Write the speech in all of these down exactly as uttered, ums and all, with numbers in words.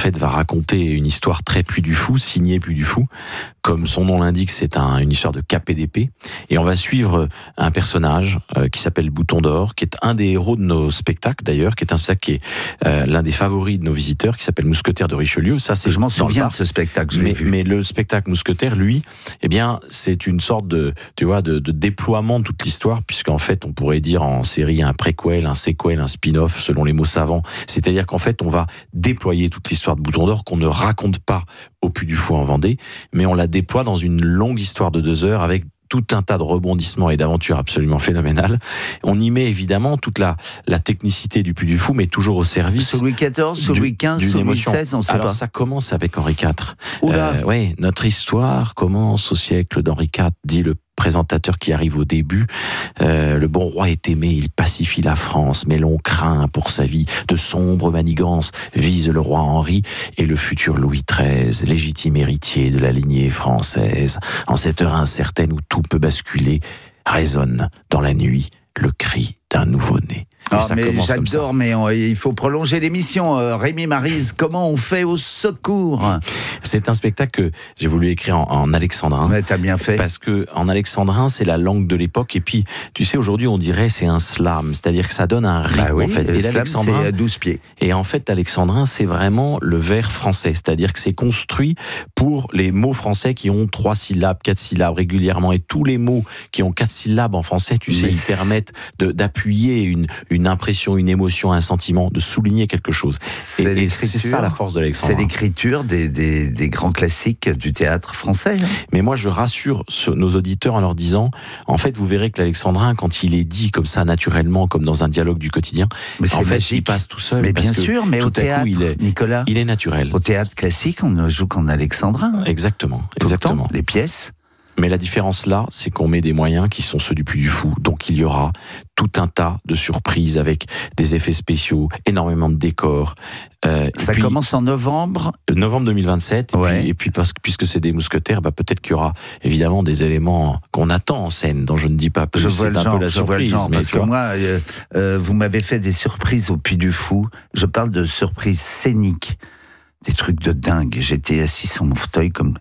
fait, va raconter une histoire très Puy du Fou, signée Puy du Fou. Comme son nom l'indique, c'est un, une histoire de K P D P. Et on va suivre un personnage euh, qui s'appelle Bouton d'Or, qui est un des héros de nos spectacles d'ailleurs, qui est un spectacle qui est euh, l'un des favoris de nos visiteurs, qui s'appelle Mousquetaire de Richelieu. Ça, c'est je m'en souviens de ce spectacle, je l'ai mais, vu. mais le spectacle Mousquetaire, lui, eh bien, c'est une sorte de, tu vois, de, de déploiement de toute l'histoire, puisqu'en fait, on pourrait dire en série un préquel, un séquel, un spin-off, selon les mots savants. C'est-à-dire qu'en fait, on va déployer toute l'histoire de Bouton d'Or qu'on ne raconte pas au Puy du Fou en Vendée, mais on la déploie dans une longue histoire de deux heures avec tout un tas de rebondissements et d'aventures absolument phénoménales. On y met évidemment toute la, la technicité du Puy du Fou, mais toujours au service. Sous Louis quatorze, sous Louis quinze, sous Louis seize, on sait Alors pas. ça commence avec Henri quatre. Euh, oui, notre histoire commence au siècle d'Henri quatre, dit le présentateur qui arrive au début. Euh, le bon roi est aimé, il pacifie la France, mais l'on craint pour sa vie. De sombres manigances visent le roi Henri et le futur Louis treize, légitime héritier de la lignée française. En cette heure incertaine où tout peut basculer, résonne dans la nuit le cri d'un nouveau-né. Ah, mais j'adore, mais on, il faut prolonger l'émission. Euh, Rémi Maryse, comment on fait au secours ? C'est un spectacle que j'ai voulu écrire en, en alexandrin. Ouais, t'as bien fait. Parce que en alexandrin, c'est la langue de l'époque. Et puis, tu sais, aujourd'hui, on dirait c'est un slam, c'est-à-dire que ça donne un rythme. Bah oui, en fait. le Et slam, l'alexandrin, c'est douze pieds. Et en fait, l'alexandrin, c'est vraiment le vers français, c'est-à-dire que c'est construit pour les mots français qui ont trois syllabes, quatre syllabes régulièrement. Et tous les mots qui ont quatre syllabes en français, tu sais, mais ils permettent de, d'appuyer une, une impression, une émotion, un sentiment, de souligner quelque chose. C'est, et, et c'est ça la force de l'alexandrin. C'est l'écriture des, des, des grands classiques du théâtre français. Hein. Mais moi, je rassure nos auditeurs en leur disant, en fait, vous verrez que l'alexandrin, quand il est dit comme ça, naturellement, comme dans un dialogue du quotidien, mais en fait, magique. il passe tout seul. Mais parce bien que sûr, mais au tout à théâtre, coup, il est, Nicolas, il est naturel. Au théâtre classique, on ne joue qu'en alexandrin. Exactement, tout exactement. Le temps, les pièces. Mais la différence là, c'est qu'on met des moyens qui sont ceux du Puy du Fou. Donc il y aura tout un tas de surprises avec des effets spéciaux, énormément de décors. Euh, Ça puis, commence en novembre Novembre deux mille vingt-sept. Et ouais. puis, et puis parce, puisque c'est des mousquetaires, bah, peut-être qu'il y aura évidemment des éléments qu'on attend en scène, dont je ne dis pas plus. Je vois le c'est un genre, peu la je vois le surprise. genre, Mais parce que moi, euh, euh, vous m'avez fait des surprises au Puy du Fou. Je parle de surprises scéniques. Des trucs de dingue. J'étais assis sur mon fauteuil comme...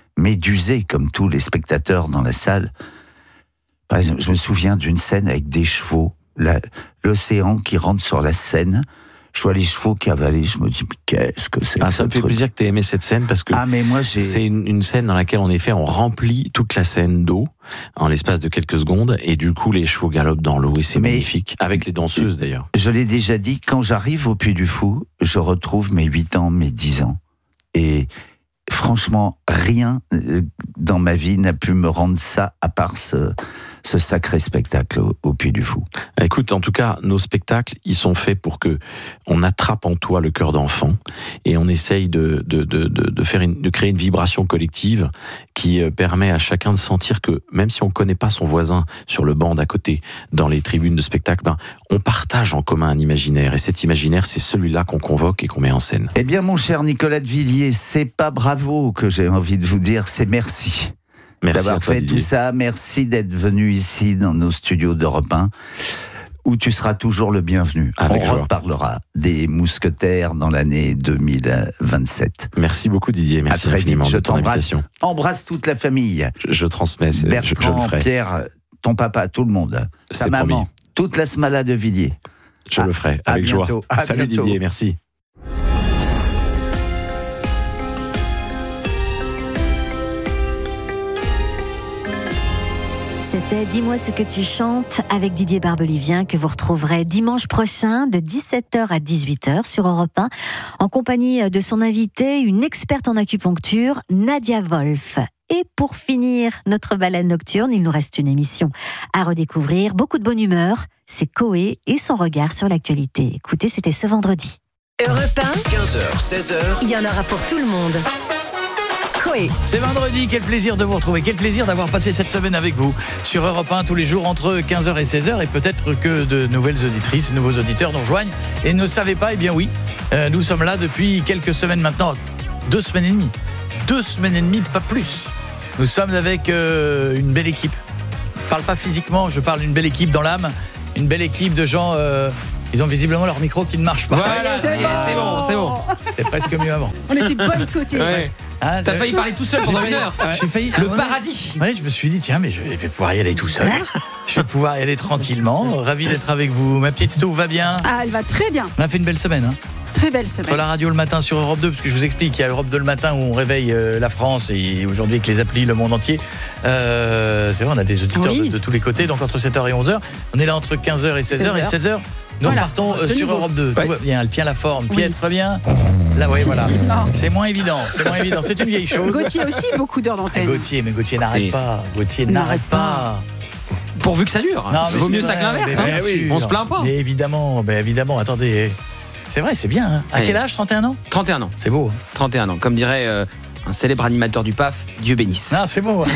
médusé comme tous les spectateurs dans la salle. Par exemple, je me souviens d'une scène avec des chevaux, la, l'océan qui rentre sur la Seine. Je vois les chevaux cavaler, je me dis, mais qu'est-ce que c'est ah, que ça me fait truc. plaisir que tu aies aimé cette scène parce que ah, mais moi, j'ai... c'est une, une scène dans laquelle, en effet, on remplit toute la scène d'eau en l'espace de quelques secondes et du coup, les chevaux galopent dans l'eau et c'est mais magnifique. Avec les danseuses d'ailleurs. Je l'ai déjà dit, quand j'arrive au Puy du Fou, je retrouve mes huit ans, mes dix ans. Et franchement, rien dans ma vie n'a pu me rendre ça, à part ce, ce sacré spectacle au, au Puy du Fou. Écoute, en tout cas, nos spectacles, ils sont faits pour que on attrape en toi le cœur d'enfant et on essaye de, de, de, de, de, faire une, de créer une vibration collective qui permet à chacun de sentir que, même si on ne connaît pas son voisin sur le banc d'à côté, dans les tribunes de spectacle, ben, on partage en commun un imaginaire. Et cet imaginaire, c'est celui-là qu'on convoque et qu'on met en scène. Eh bien, mon cher Nicolas de Villiers, c'est pas bravo que j'ai envie de vous dire, c'est merci. Merci d'avoir toi, fait Didier. tout ça. Merci d'être venu ici dans nos studios d'Europe un, où tu seras toujours le bienvenu. Avec On joie. reparlera des mousquetaires dans l'année deux mille vingt-sept. Merci beaucoup Didier, merci à très infiniment vite, je de ton t'embrasse. invitation. Embrasse toute la famille. Je, je transmets, je, je Bertrand, le ferai. Pierre, ton papa, tout le monde. C'est Ta maman, promis. toute la Smala de Villiers. Je à, le ferai, à avec bientôt, joie. à Salut bientôt. Didier, merci. C'était Dis-moi ce que tu chantes avec Didier Barbelivien que vous retrouverez dimanche prochain de dix-sept heures à dix-huit heures sur Europe un en compagnie de son invitée, une experte en acupuncture, Nadia Wolf. Et pour finir notre balade nocturne, il nous reste une émission à redécouvrir. Beaucoup de bonne humeur, c'est Coé et son regard sur l'actualité. Écoutez, c'était ce vendredi. Europe un, quinze heures, seize heures. Il y en aura pour tout le monde. Coé. C'est vendredi, quel plaisir de vous retrouver, quel plaisir d'avoir passé cette semaine avec vous sur Europe un tous les jours entre quinze heures et seize heures, et peut-être que de nouvelles auditrices, de nouveaux auditeurs nous rejoignent et ne savaient pas, eh bien oui, euh, nous sommes là depuis quelques semaines maintenant, deux semaines et demie, deux semaines et demie, pas plus. Nous sommes avec euh, une belle équipe. Je parle pas physiquement, je parle d'une belle équipe dans l'âme, une belle équipe de gens euh, Ils ont visiblement leur micro qui ne marche pas. Voilà, c'est c'est bon. c'est bon, c'est bon. C'était presque mieux avant. On était boycottés. Ouais. Ah, T'as c'est- failli parler tout seul J'ai pendant failli- une heure. J'ai failli. Le ah, ouais. paradis. Ouais, je me suis dit, tiens, mais je vais pouvoir y aller tout seul. Je vais pouvoir y aller tranquillement. Ravi d'être avec vous. Ma petite Stouff va bien. Ah, elle va très bien. On a fait une belle semaine. Hein. Très belle Sur semaine. la radio le matin sur Europe deux, parce que je vous explique, il y a Europe deux le matin où on réveille euh, la France et aujourd'hui avec les applis le monde entier. Euh, c'est vrai, on a des auditeurs Oui. de, de tous les côtés, donc entre sept heures et onze heures. On est là entre quinze heures et seize heures. Et seize heures, nous Voilà. partons euh, De sur nouveau. Europe deux. Tout Ouais. va bien, elle tient la forme. Oui. Piètre bien. Là, oui, voilà. Non. C'est moins évident. C'est moins évident. C'est une vieille chose. Gauthier aussi, beaucoup d'heures Ah, d'antenne. Gauthier, mais Gauthier n'arrête pas. Gauthier n'arrête N'arrête pas. Pourvu que ça dure. Non, mais Vaut c'est mieux ça vrai, que l'inverse. mais hein. bien sûr. On se plaint pas. Mais évidemment, ben évidemment, attendez. C'est vrai, c'est bien. Hein. À Ouais. quel âge, trente et un ans? trente et un ans. C'est beau. Hein. trente et un ans. Comme dirait euh, un célèbre animateur du P A F, Dieu bénisse. Non, c'est beau.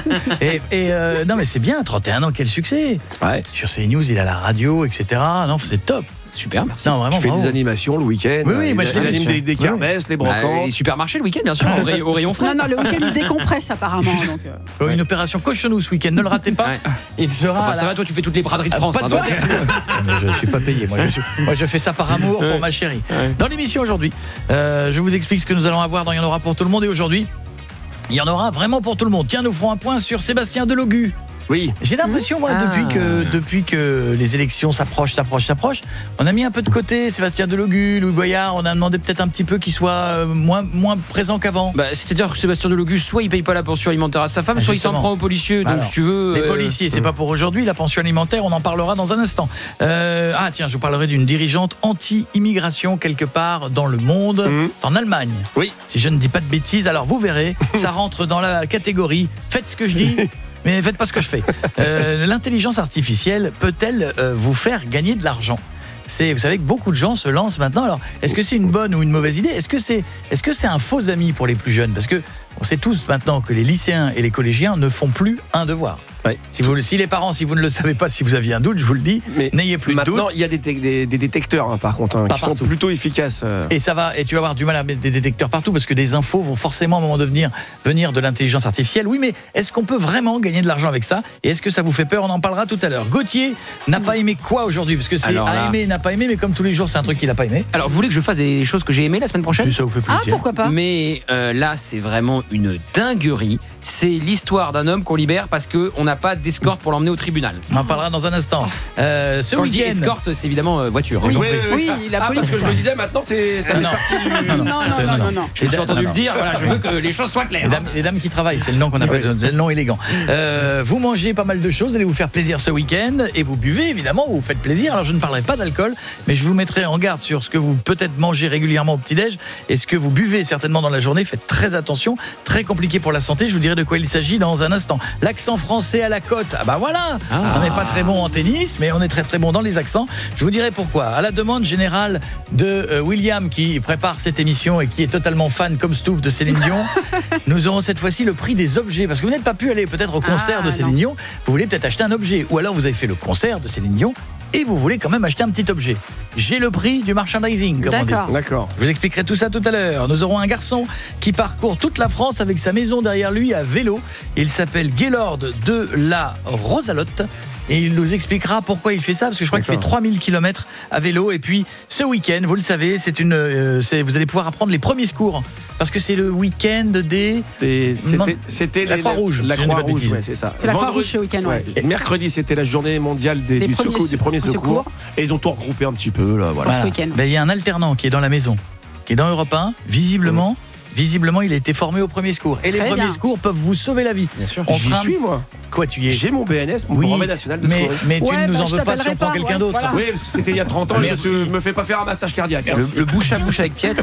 et et euh, non, mais c'est bien, trente et un ans, quel succès. Ouais. Sur CNews, il a la radio, et cetera. Non, c'est top. Super, merci. Non, vraiment, Tu fais bravo. des animations le week-end. Oui, oui, moi, je il l'ai anime vu, des, des oui. kermesses, les Bah, brocantes. les supermarchés le week-end, bien sûr, au, ray- au rayon frais. Non, non, le week-end, il décompresse apparemment. Donc, euh, Euh, Une opération cochonou ce week-end, ne le ratez pas. Ouais. Il sera. Enfin, à ça la- va, toi, tu fais toutes les braderies de France. Pas hein, de donc. problème. Mais je suis pas payé. Moi je, suis- moi, je fais ça par amour pour ma chérie. Ouais. Dans l'émission aujourd'hui, euh, je vous explique ce que nous allons avoir dans Il y en aura pour tout le monde. Et aujourd'hui, il y en aura vraiment pour tout le monde. Tiens, nous ferons un point sur Sébastien Delogu. Oui. J'ai l'impression, moi, Ah. depuis, que, depuis que les élections s'approchent, s'approchent, s'approchent, on a mis un peu de côté Sébastien Delogu, Louis Boyard. On a demandé peut-être un petit peu qu'il soit euh, moins, moins présent qu'avant. Bah, c'est-à-dire que Sébastien Delogu, soit il paye pas la pension alimentaire à sa femme, Ah, soit il s'en justement. prend aux policiers. Donc, Alors, si tu veux. Les euh, policiers, c'est pas pour aujourd'hui. La pension alimentaire, on en parlera dans un instant. Euh, ah tiens, je vous parlerai d'une dirigeante anti-immigration quelque part dans le monde, Mhm. en Allemagne. Oui. Si je ne dis pas de bêtises, alors vous verrez, ça rentre dans la catégorie « Faites ce que je dis ». Mais faites pas ce que je fais. Euh, L'intelligence artificielle peut-elle euh, vous faire gagner de l'argent ? C'est, vous savez que beaucoup de gens se lancent maintenant. Alors, est-ce que c'est une bonne ou une mauvaise idée ? Est-ce que c'est, est-ce que c'est un faux ami pour les plus jeunes ? Parce que on sait tous maintenant que les lycéens et les collégiens ne font plus un devoir. Ouais. Si, vous, si les parents, si vous ne le savez pas, si vous aviez un doute, je vous le dis, Mais n'ayez plus de doute. maintenant, il y a des, des, des détecteurs, hein, par contre, hein, Pas qui sont partout. plutôt efficaces. euh. Et ça va, et tu vas avoir du mal à mettre des détecteurs partout parce que des infos vont forcément à un moment donné venir de l'intelligence artificielle. Oui, mais est-ce qu'on peut vraiment gagner de l'argent avec ça ? Et est-ce que ça vous fait peur ? On en parlera tout à l'heure. Gauthier n'a pas aimé quoi aujourd'hui ? Parce que c'est Alors à là- aimer, n'a pas aimé, mais comme tous les jours, c'est un truc qu'il n'a pas aimé. Alors, vous voulez que je fasse des choses que j'ai aimées la semaine prochaine ? Si ça vous fait Ah, plaisir. pourquoi pas? Mais euh, là, c'est vraiment une dinguerie. C'est l'histoire d'un homme qu'on libère parce qu'on n'a pas d'escorte pour l'emmener au tribunal. On en parlera dans un instant. Euh, ce Quand je dis week-end. escorte, c'est évidemment euh, voiture. Oui. J'ai Oui, compris. oui, Oui, la ah, police. parce que je le disais, maintenant, c'est, ça Ah, fait non. partie du... Non, non, Non, attends, non, non, non. Je me suis Les entendu dames- le dire, voilà, je veux que les choses soient claires. Les dames, les dames qui travaillent, c'est le nom qu'on appelle, c'est le nom élégant. Euh, vous mangez pas mal de choses, vous allez vous faire plaisir ce week-end et vous buvez évidemment, vous vous faites plaisir. Alors je ne parlerai pas d'alcool, mais je vous mettrai en garde sur ce que vous peut-être mangez régulièrement au petit-déj et ce que vous buvez certainement dans la journée. Faites très attention, très compliqué pour la santé. Je vous dirai de quoi il s'agit dans un instant. L'accent français à la côte, ah bah voilà, Ah. on n'est pas très bon en tennis, mais on est très très bon dans les accents. Je vous dirai pourquoi. À la demande générale de euh, William qui prépare cette émission et qui est totalement fan comme Stouff de Céline Dion, nous aurons cette fois-ci le prix des objets parce que vous n'êtes pas pu aller peut-être au concert Ah, de Céline non. Dion, vous voulez peut-être acheter un objet ou alors vous avez fait le concert de Céline Dion et vous voulez quand même acheter un petit objet. J'ai le prix du merchandising, comme on dit. D'accord. D'accord. Je vous expliquerai tout ça tout à l'heure. Nous aurons un garçon qui parcourt toute la France avec sa maison derrière lui à vélo. Il s'appelle Gaylord de la Rosalotte. Et il nous expliquera pourquoi il fait ça, parce que je crois qu'il fait D'accord. trois mille kilomètres à vélo. Et puis, ce week-end, vous le savez, c'est une, euh, c'est, vous allez pouvoir apprendre les premiers secours. Parce que c'est le week-end des... Et Man- C'était, c'était La les- Croix-Rouge, La si je ne dis pas de Croix-Rouge, bêtises. ouais, c'est ça. C'est la Vendredi- Croix-Rouge ce week-end, ouais. ouais. Mercredi, c'était la journée mondiale des, Des du premiers secours, des premiers secours. secours. Et ils ont tout regroupé un petit peu, là, voilà. ce week-end. Ben, il y a un alternant qui est dans la maison, qui est dans Europe un, visiblement... Visiblement, il a été formé au premier secours. Et les Très premiers bien. secours peuvent vous sauver la vie. Bien sûr. On J'y fera un- suis, moi. Quoi, tu y es? J'ai mon B N S, mon Oui, brevet national de mais, secourisme. mais tu Ouais, ne nous bah, en je veux pas si t'appellerai on prend pas, quelqu'un ouais, d'autre. voilà. Oui, parce que c'était il y a trente ans, Merci. je me fais pas faire un massage cardiaque. hein. Le, le bouche à bouche avec Pietre.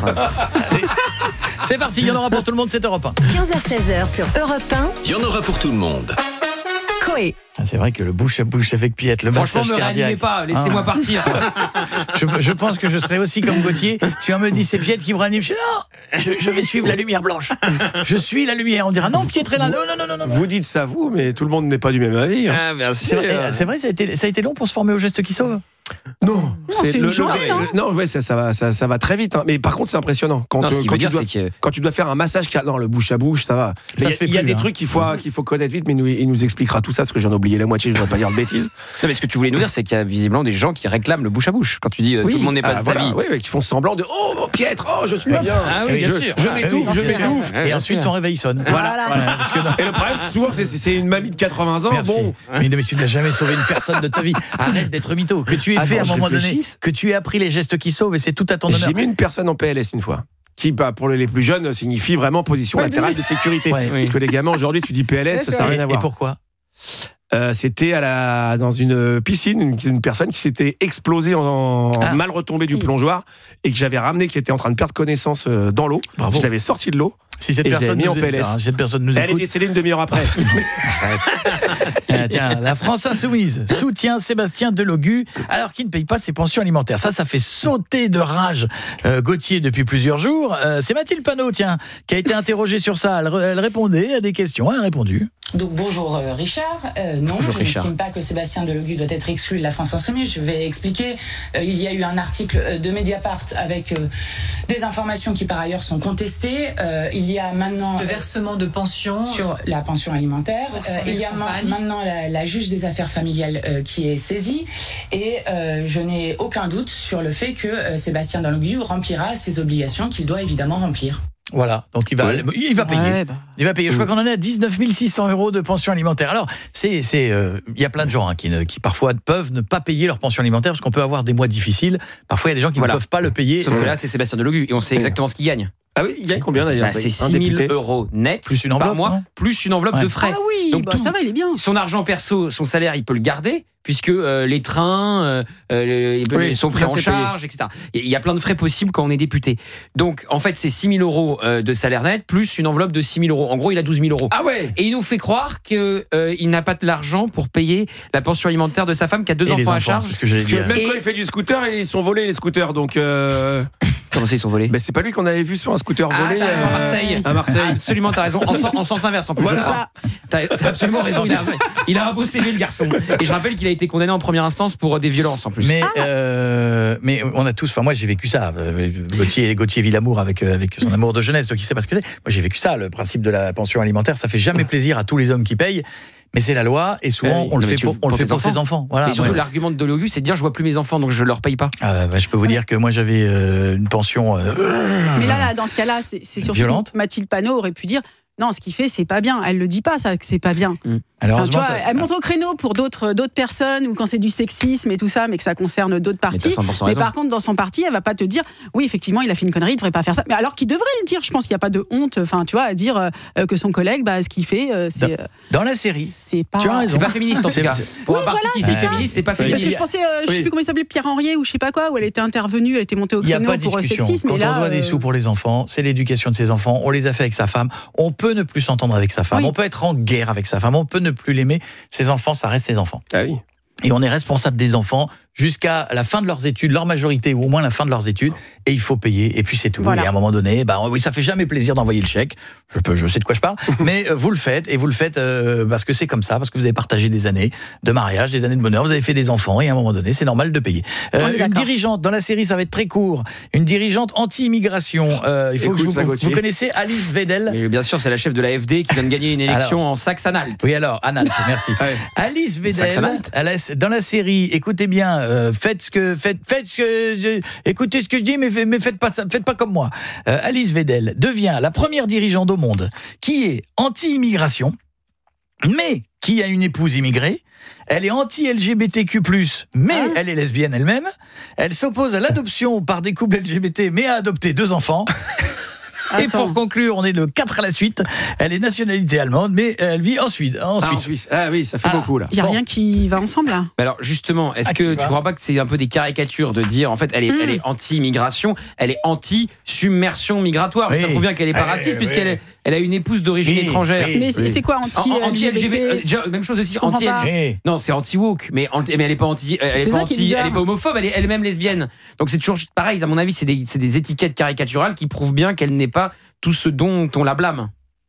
C'est parti, il y en aura pour tout le monde, c'est Europe un. quinze heures seize heures sur Europe un. Il y en aura pour tout le monde. Coé. Ah, c'est vrai que le bouche à bouche avec Piette, le Franchement, massage me réanimez cardiaque. pas, laissez-moi Ah. partir. Je, je pense que je serais aussi comme Gauthier. Si on me dit c'est Piette qui vous réanime, je dis non, je, je vais suivre la lumière blanche. Je suis la lumière. On dira non, Piette est là. Non, non, non, non, non. Vous dites ça, vous, mais tout le monde n'est pas du même avis. hein. Ah, bien C'est vrai, eh, c'est vrai, ça a été, ça a été long pour se former au geste qui sauve. Non, c'est une le- le- journée, le- non non, ouais, ça, ça va, ça, ça va très vite. hein. Mais par contre, c'est impressionnant quand, Non, ce euh, qu'il quand veut tu dire, dois, c'est que quand tu dois faire un massage, car- non, le bouche à bouche, ça va. Mais Ça il y se a- fait il y a plus, des hein. trucs qu'il faut, qu'il faut connaître vite, mais nous, il nous expliquera tout ça parce que j'en ai oublié la moitié. Je ne voudrais pas dire de bêtises. Non, mais ce que tu voulais nous dire, c'est qu'il y a visiblement des gens qui réclament le bouche à bouche. Quand tu dis euh, tout le monde n'est pas ah, cet voilà, avis. oui, oui, qui font semblant de oh, oh piètre, oh je suis pas bien. Ah oui, bien je, sûr. je Ah, m'étouffe, oui, je bien sûr. m'étouffe. Ouais, Et bien ensuite, sûr. son réveil sonne. Voilà. Voilà, parce que non. Et le problème, souvent, c'est, c'est une mamie de quatre-vingts ans. Merci. Bon, Mais, mais tu n'as jamais sauvé une personne de ta vie. Arrête d'être mytho. Que tu aies Ah fait non, à un je moment donné, réfléchisse. que tu aies appris les gestes qui sauvent, et c'est tout à ton honneur. j'ai mis une personne en P L S une fois. Qui, bah, pour les plus jeunes, signifie vraiment position Ouais, latérale oui. de sécurité. Ouais. Parce que les gamins aujourd'hui, tu dis P L S, ça n'a rien à Et voir. pourquoi? Euh, c'était à la, dans une piscine, une, une personne qui s'était explosée en, en Ah. mal retombée du plongeoir et que j'avais ramené, qui était en train de perdre connaissance euh, dans l'eau. Bravo. Je l'avais sorti de l'eau. Si cette Et je l'avais personne mis nous en P L S. hein, si cette personne nous Elle est écoute, décédée une demi-heure après. ah, tiens, la France insoumise soutient Sébastien Delogu alors qu'il ne paye pas ses pensions alimentaires. Ça, ça fait sauter de rage euh, Gauthier depuis plusieurs jours. Euh, c'est Mathilde Panot, tiens, qui a été interrogée sur ça. Elle, elle répondait à des questions. Elle a répondu. Donc bonjour euh, Richard, Euh, non Bonjour, je Richard. n'estime pas que Sébastien Delogu doit être exclu de la France Insoumise, je vais expliquer. Euh, il y a eu un article euh, de Mediapart avec euh, des informations qui par ailleurs sont contestées. Euh, il y a maintenant Le versement de pension sur la pension alimentaire. Pour son Euh, il y a ma- ex-compagne. maintenant la, la juge des affaires familiales euh, qui est saisie et euh, je n'ai aucun doute sur le fait que euh, Sébastien Delogu remplira ses obligations qu'il doit évidemment remplir. Voilà, donc il va, Ouais. il va payer. Ouais, bah. Il va payer. Je crois qu'on en est à dix-neuf mille six cents euros de pension alimentaire. Alors, c'est, c'est, euh, il y a plein de gens hein, qui, ne, qui parfois peuvent ne pas payer leur pension alimentaire parce qu'on peut avoir des mois difficiles. Parfois, il y a des gens qui Voilà. ne peuvent pas le payer. Sauf que Euh, là, c'est Sébastien Delogu et on sait exactement ce qu'il gagne. Ah oui, il gagne combien d'ailleurs Bah, c'est un six mille député euros net Plus une par enveloppe, mois, non plus une enveloppe Ouais. de frais. Ah oui, Donc bah, tout- ça va, il est bien. Son argent perso, son salaire, il peut le garder, puisque euh, les trains euh, euh, ils peuvent- Oui, sont pris ça, en c'est charge, et cetera. Il y a plein de frais possibles quand on est député. Donc, en fait, c'est six mille euros euh, de salaire net, plus une enveloppe de six mille euros. En gros, il a douze mille euros. Ah ouais. Et il nous fait croire qu'il euh, n'a pas de l'argent pour payer la pension alimentaire de sa femme qui a deux et les enfants à enfants, charge. c'est ce que j'allais Parce que dire. même Et- quand il fait du scooter, ils sont volés les scooters. Donc, euh... Comment ça, ils sont volés ben, c'est pas lui qu'on avait vu sur un scooter Ah, volé t'as raison, euh, Marseille. à Marseille. Absolument, t'as raison. En, sens- en sens inverse, en plus. Voilà. je crois. T'as t'as absolument raison. Il a, il a un beau C V, le garçon. Et je rappelle qu'il a été condamné en première instance pour des violences, en plus. Mais, euh, mais on a tous, enfin moi j'ai vécu ça, euh, Gauthier, Gauthier Villamour avec, euh, avec son amour de jeunesse, qui sait pas ce que c'est. Moi j'ai vécu ça, le principe de la pension alimentaire, ça fait jamais plaisir à tous les hommes qui payent, mais c'est la loi et souvent Oui, on le non, mais fait tu- pour, on le pour fait tes pour enfants. ses enfants. Voilà, Et surtout, ouais. l'argument de Delogu, c'est de dire je vois plus mes enfants, donc je leur paye pas. Ah, bah, je peux vous dire que moi j'avais euh, une pension. euh, Mais là, là, dans ce cas-là, c'est c'est surtout Violente. que Mathilde Panot aurait pu dire non, ce qu'il fait, c'est pas bien. Elle le dit pas, ça, que c'est pas bien. alors, Enfin, tu vois, ça- elle monte au créneau pour d'autres d'autres personnes ou quand c'est du sexisme et tout ça, mais que ça concerne d'autres Mais t'as partis. cent pour cent Mais raison. par contre, dans son parti, elle va pas te dire oui, effectivement, il a fait une connerie, il devrait pas faire ça. Mais alors qu'il devrait le dire, je pense qu'il n'y a pas de honte, enfin, tu vois, à dire euh, que son collègue, bah, ce qu'il fait, euh, c'est. euh, dans la série, C'est pas. tu as raison. C'est pas féministe en tout C'est- cas. Pour Oui, un parti voilà, qui c'est dit ça. féministe, c'est pas Parce que féministe. je pensais, euh, je sais Oui. plus comment il s'appelait, Pierre Henriet ou je sais pas quoi, où elle était intervenue, elle était montée au Il n'y a créneau pas de pour euh, discussion. sexisme. Quand et là, on doit des euh, sous pour les enfants, c'est l'éducation de ses enfants. On les a fait avec sa femme. On peut ne plus s'entendre avec sa femme. Oui. On peut être en guerre avec sa femme. On peut ne plus l'aimer. Ses enfants, ça reste ses enfants. Ah oui. Et on est responsable des enfants jusqu'à la fin de leurs études, leur majorité, ou au moins la fin de leurs études. Et il faut payer. Et puis c'est tout. Voilà. Et à un moment donné, bah, oui, ça fait jamais plaisir d'envoyer le chèque. Je, peux, je sais de quoi je parle. Mais euh, vous le faites. Et vous le faites euh, parce que c'est comme ça. Parce que vous avez partagé des années de mariage, des années de bonheur. Vous avez fait des enfants. Et à un moment donné, c'est normal de payer. Euh, On est une d'accord. dirigeante, dans la série, ça va être très court. Une dirigeante anti-immigration. Euh, il faut Écoute que je ça, vous, Gauthier. vous connaissez Alice Vedel. Mais bien sûr, c'est la chef de l'A F D qui vient de gagner une élection en Saxe-Anhalt. Oui, alors, Anhalt, merci. Ouais. Alice Vedel, Saxe-Anhalt. elle a- dans la série, écoutez bien, euh, faites ce que, faites, faites ce que, je- écoutez ce que je dis, mais, mais faites pas ça, faites pas comme moi. Euh, Alice Vedel devient la première dirigeante au monde qui est anti-immigration, mais qui a une épouse immigrée. Elle est anti-L G B T Q plus, mais Ah. elle est lesbienne elle-même. Elle s'oppose à l'adoption par des couples L G B T, mais a adopté deux enfants. Et Attends. pour conclure, on est le quatre à la suite. Elle est nationalité allemande, mais elle vit en Suisse. En Ah, en Suisse. Suisse. Ah oui, ça fait Ah. beaucoup là. Il n'y a Bon. rien qui va ensemble là. Mais alors justement, est-ce Ah, que tu tu vois. crois pas que c'est un peu des caricatures de dire en fait elle est, Mm. elle est anti-immigration, elle est anti-submersion migratoire. Oui. Ça prouve bien qu'elle est pas Eh, raciste oui. puisqu'elle est- elle a une épouse d'origine Oui, étrangère. oui. Mais c'est c'est quoi En- en- anti-L G B T? Anti-L G B T, euh, déjà, même chose aussi, Je comprends anti pas. Eh, Non, c'est anti-woke, mais, anti- mais elle est pas anti, elle est C'est pas ça qui est anti, bizarre. elle est pas homophobe, elle est elle-même lesbienne. Donc c'est toujours pareil. À mon avis, c'est des, c'est des étiquettes caricaturales qui prouvent bien qu'elle n'est pas tout ce dont on la blâme.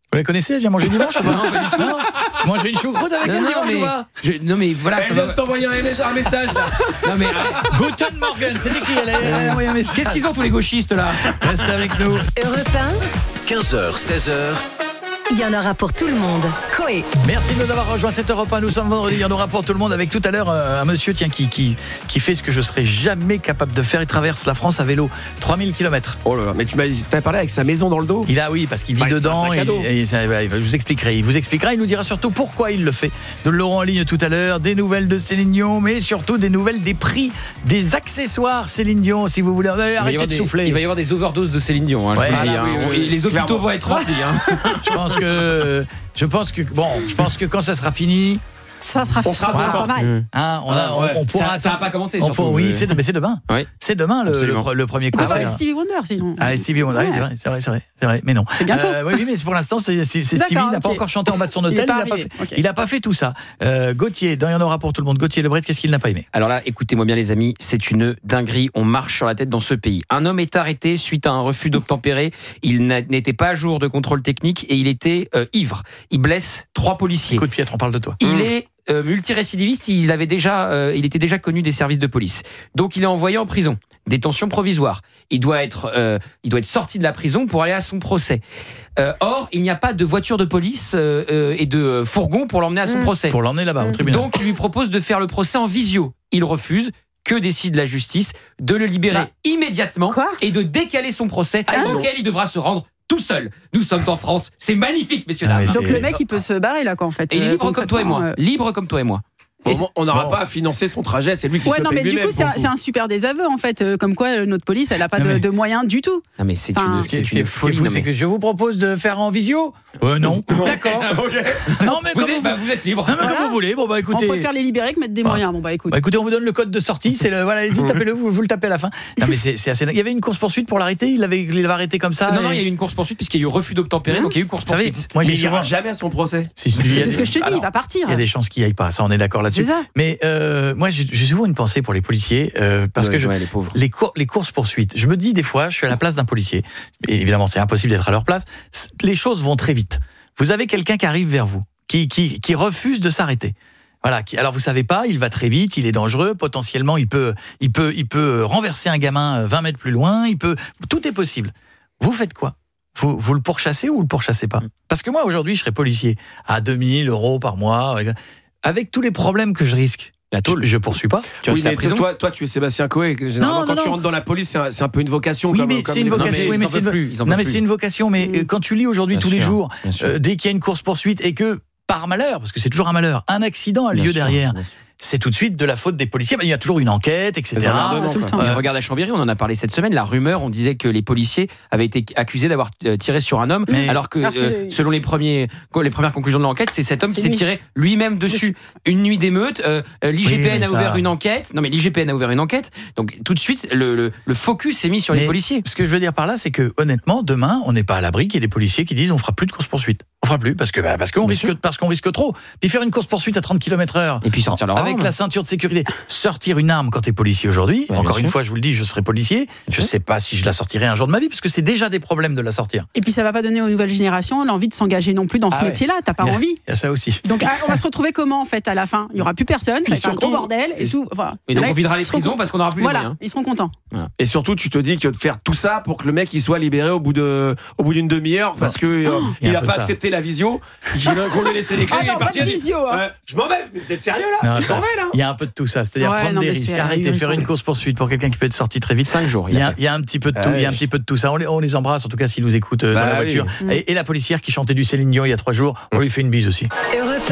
Vous la connaissez, elle vient manger dimanche ou pas? Non, pas du tout. Non. Manger une choucroute avec Non, elle non, dimanche mais- ou pas? Je- non mais voilà. Elle ça vient va- de t'envoyer un, un message là. Non mais ah, Guten Morgen, c'est écrit, elle a, elle a envoyé un message. qu'est-ce qu'ils ont tous les gauchistes là? Reste avec nous. Europe un, quinze heures, seize heures. il y en aura pour tout le monde. Coé. Merci de nous avoir rejoint cette Europe un. Nous sommes vendredi, il y en aura pour tout le monde avec tout à l'heure euh, un monsieur tiens, qui, qui, qui fait ce que je serais jamais capable de faire. Il traverse la France à vélo, trois mille kilomètres. Oh là là, mais tu m'as t'as parlé avec sa maison dans le dos. Il a, oui, parce qu'il vit Ouais, c'est dedans. un sac à et- dos. et ça, ouais, il va- je vous expliquerai. Il vous expliquera. Il nous dira surtout pourquoi il le fait. Nous l'aurons en ligne tout à l'heure. Des nouvelles de Céline Dion, mais surtout des nouvelles des prix des accessoires Céline Dion. Si vous voulez, Il va y arrêtez avoir de des- souffler. Il va y avoir des overdoses de Céline Dion. Hein, je Ouais, vous le dis, voilà, hein. oui, oui, Et les hôpitaux clairement. vont être remplis. Hein. Je pense que, je pense que, bon, je pense que quand ça sera fini, Ça sera, On ça sera sera content. pas mal. hein, on, a, Ah, ouais. on, on pourra. Ça, ça a attendre- pas commencé. on surtout. pourra- oui, Euh, c'est, mais c'est demain. Oui. C'est demain le, le, Absolument. pre- le premier Ah, concert. avec Stevie Wonder, sinon. Ah, et Stevie Wonder, Ouais. oui, c'est vrai, c'est vrai, c'est vrai, c'est vrai, mais non. C'est bientôt. Euh, oui, oui, mais pour l'instant, c'est, c'est, c'est Stevie, D'accord, il n'a pas ok. encore chanté en bas de son Il est hôtel, il pas n'a pas, arrivé, fait, ok. il a pas fait tout ça. Euh, Gauthier, dans il y en aura pour tout le monde. Gauthier Lebret, qu'est-ce qu'il n'a pas aimé? Alors là, écoutez-moi bien les amis, c'est une dinguerie, on marche sur la tête dans ce pays. Un homme est arrêté suite à un refus d'obtempérer, il n'a- n'était pas à jour de contrôle technique et il était euh, ivre. Il blesse trois policiers. Écoute, Pietre, on parle de toi. Il est euh, multirécidiviste, il avait déjà, euh, il était déjà connu des services de police. Donc il est envoyé en prison, détention provisoire. Il doit être, euh, il doit être sorti de la prison pour aller à son procès. Euh, or, il n'y a pas de voiture de police euh, euh, et de fourgon pour l'emmener à son Mm. procès. Pour l'emmener là-bas, au tribunal. Donc il lui propose de faire le procès en visio. Il refuse. Que décide la justice? De le libérer Bah. immédiatement Quoi et de décaler son procès Ah, auquel il devra se rendre tout seul. Nous sommes en France, c'est magnifique, messieurs Ah, dames. mais Donc c'est- le mec, il peut se barrer là, quoi, en fait. Et il est Euh, libre comme toi et moi. concrètement, euh, Libre comme toi et moi. Au moins, on n'aura Bon. pas à financer son trajet, c'est lui qui Ouais, se le non, paye mais du lui-même, coup, c'est pour un, le c'est coup. un super désaveu, en fait. euh, Comme quoi, euh, notre police, elle n'a pas Non, de, mais- de moyens du tout. Non mais c'est Enfin, une, Ce qui est, c'est ce qui est une fou, folie. non, c'est mais- que je vous propose de faire en visio. Euh, non. D'accord. Non, mais Vous comme êtes, vous, bah, vous êtes libre. non, mais comme Voilà. vous voulez. Bon, bah On écoutez. préfère les libérer que mettre des moyens. Bon, bah écoute. Bah écoutez, on vous donne le code de sortie, c'est le voilà, allez-y, tapez-le, vous, vous le tapez à la fin. Non mais c'est, c'est assez. Il y avait une course poursuite pour l'arrêter, il l'avait, il l'avait arrêté comme ça. Non, non, et- il y a eu une course poursuite puisqu'il y a eu refus d'obtempérer, donc il y a eu course Vous savez, poursuite. moi Mais j'ai il ira souvent. jamais à son procès. Si, si, il y a C'est ce des- que je te dis, alors, il va partir. Il y a des chances qu'il n'y aille pas, ça on est d'accord là-dessus. C'est ça. Mais euh, moi j'ai, j'ai souvent une pensée pour les policiers euh, parce Ouais, que je, ouais, les pauvres. les, cour- les courses poursuites, je me dis des fois, je suis à la place d'un policier. Et évidemment, c'est impossible d'être à leur place. C- Les choses vont très vite. Vous avez quelqu'un qui arrive vers vous, qui, qui, qui refuse de s'arrêter. Voilà. Qui, alors vous savez pas, il va très vite, il est dangereux, potentiellement il peut, il peut, il peut renverser un gamin vingt mètres plus loin. Il peut, tout est possible. Vous faites quoi? Vous, vous le pourchassez ou vous le pourchassez pas? Parce que moi aujourd'hui, je serais policier à deux mille euros par mois, avec tous les problèmes que je risque. La tôle. Je, je poursuis pas. Tu Oui, restes à la mais prison. toi, toi, tu es Sébastien Coé. Généralement, Non, quand non, tu non. rentres dans la police, c'est un, c'est un peu une vocation. Oui, comme, mais comme c'est une les autres. vocation. Non, mais oui, mais ils en c'est peuvent une- plus, ils en non, peuvent mais plus. c'est une vocation. Mais euh, quand tu lis aujourd'hui Bien tous les sûr, jours, bien sûr. euh, dès qu'il y a une course poursuite et que par malheur, parce que c'est toujours un malheur, un accident a Bien lieu sûr, derrière, bien sûr. c'est tout de suite de la faute des policiers. Ben, il y a toujours une enquête, et cetera. Les emmerdements, tout le quoi. temps. Mais regarde à Chambéry, on en a parlé cette semaine. La rumeur, on disait que les policiers avaient été accusés d'avoir euh, tiré sur un homme, Mais- alors que Alors que- euh, selon les premiers, les premières conclusions de l'enquête, c'est cet homme C'est qui s'est lui. tiré lui-même dessus. Une nuit d'émeute, euh, euh, l'I G P N Oui, mais a ça- ouvert une enquête. Non mais l'I G P N a ouvert une enquête. Donc tout de suite, le, le, le focus s'est mis sur les Mais policiers. Ce que je veux dire par là, c'est que honnêtement, demain, on n'est pas à l'abri qu'il y ait des policiers qui disent on fera plus de course poursuite. On fera plus parce que bah, parce qu'on Bien risque sûr. parce qu'on risque trop. Puis faire une course poursuite à trente kilomètres heure. Et puis sortir leur avec arme. la ceinture de sécurité, sortir une arme quand t'es policier aujourd'hui. Ouais, encore bien une sûr. fois, je vous le dis, je serai policier. Je sûr. sais pas si je la sortirai un jour de ma vie parce que c'est déjà des problèmes de la sortir. Et puis ça va pas donner aux nouvelles générations l'envie de s'engager non plus dans ce Ah ouais. métier-là. T'as pas Il y a- envie. Il y a ça aussi. Donc ah, on va se retrouver comment en fait à la fin? Il y aura plus personne, ça va Et être un gros surtout- bordel et tout. Voilà. Et donc Là, on videra ils les seront prisons con- parce qu'on n'aura plus les Voilà, moyens. ils seront contents. Et surtout, tu te dis que de faire tout ça pour que le mec il soit libéré au bout de, au bout d'une demi-heure parce que euh, il y a il un a peu pas de ça. accepté la visio, qu'il a- qu'on lui a laissé les clés, Ah il non, est pas parti. de il a dit, visio, hein. euh, je m'en vais. Mais vous êtes sérieux là? Non, Je m'en vais là. Il y a un peu de tout ça, c'est-à-dire Ouais, prendre non, des mais risques, c'est arrêter, ahurissant. faire une course poursuite pour quelqu'un qui peut être sorti très vite. Cinq jours. Il y, a a, fait. il y a un petit peu de tout, Ah il y a un oui. petit peu de tout ça. On les, on les embrasse en tout cas s'ils nous écoutent euh, Bah dans la oui. voiture. Mm. Et, et la policière qui chantait du Céline Dion il y a trois jours, on lui fait une bise aussi. Europe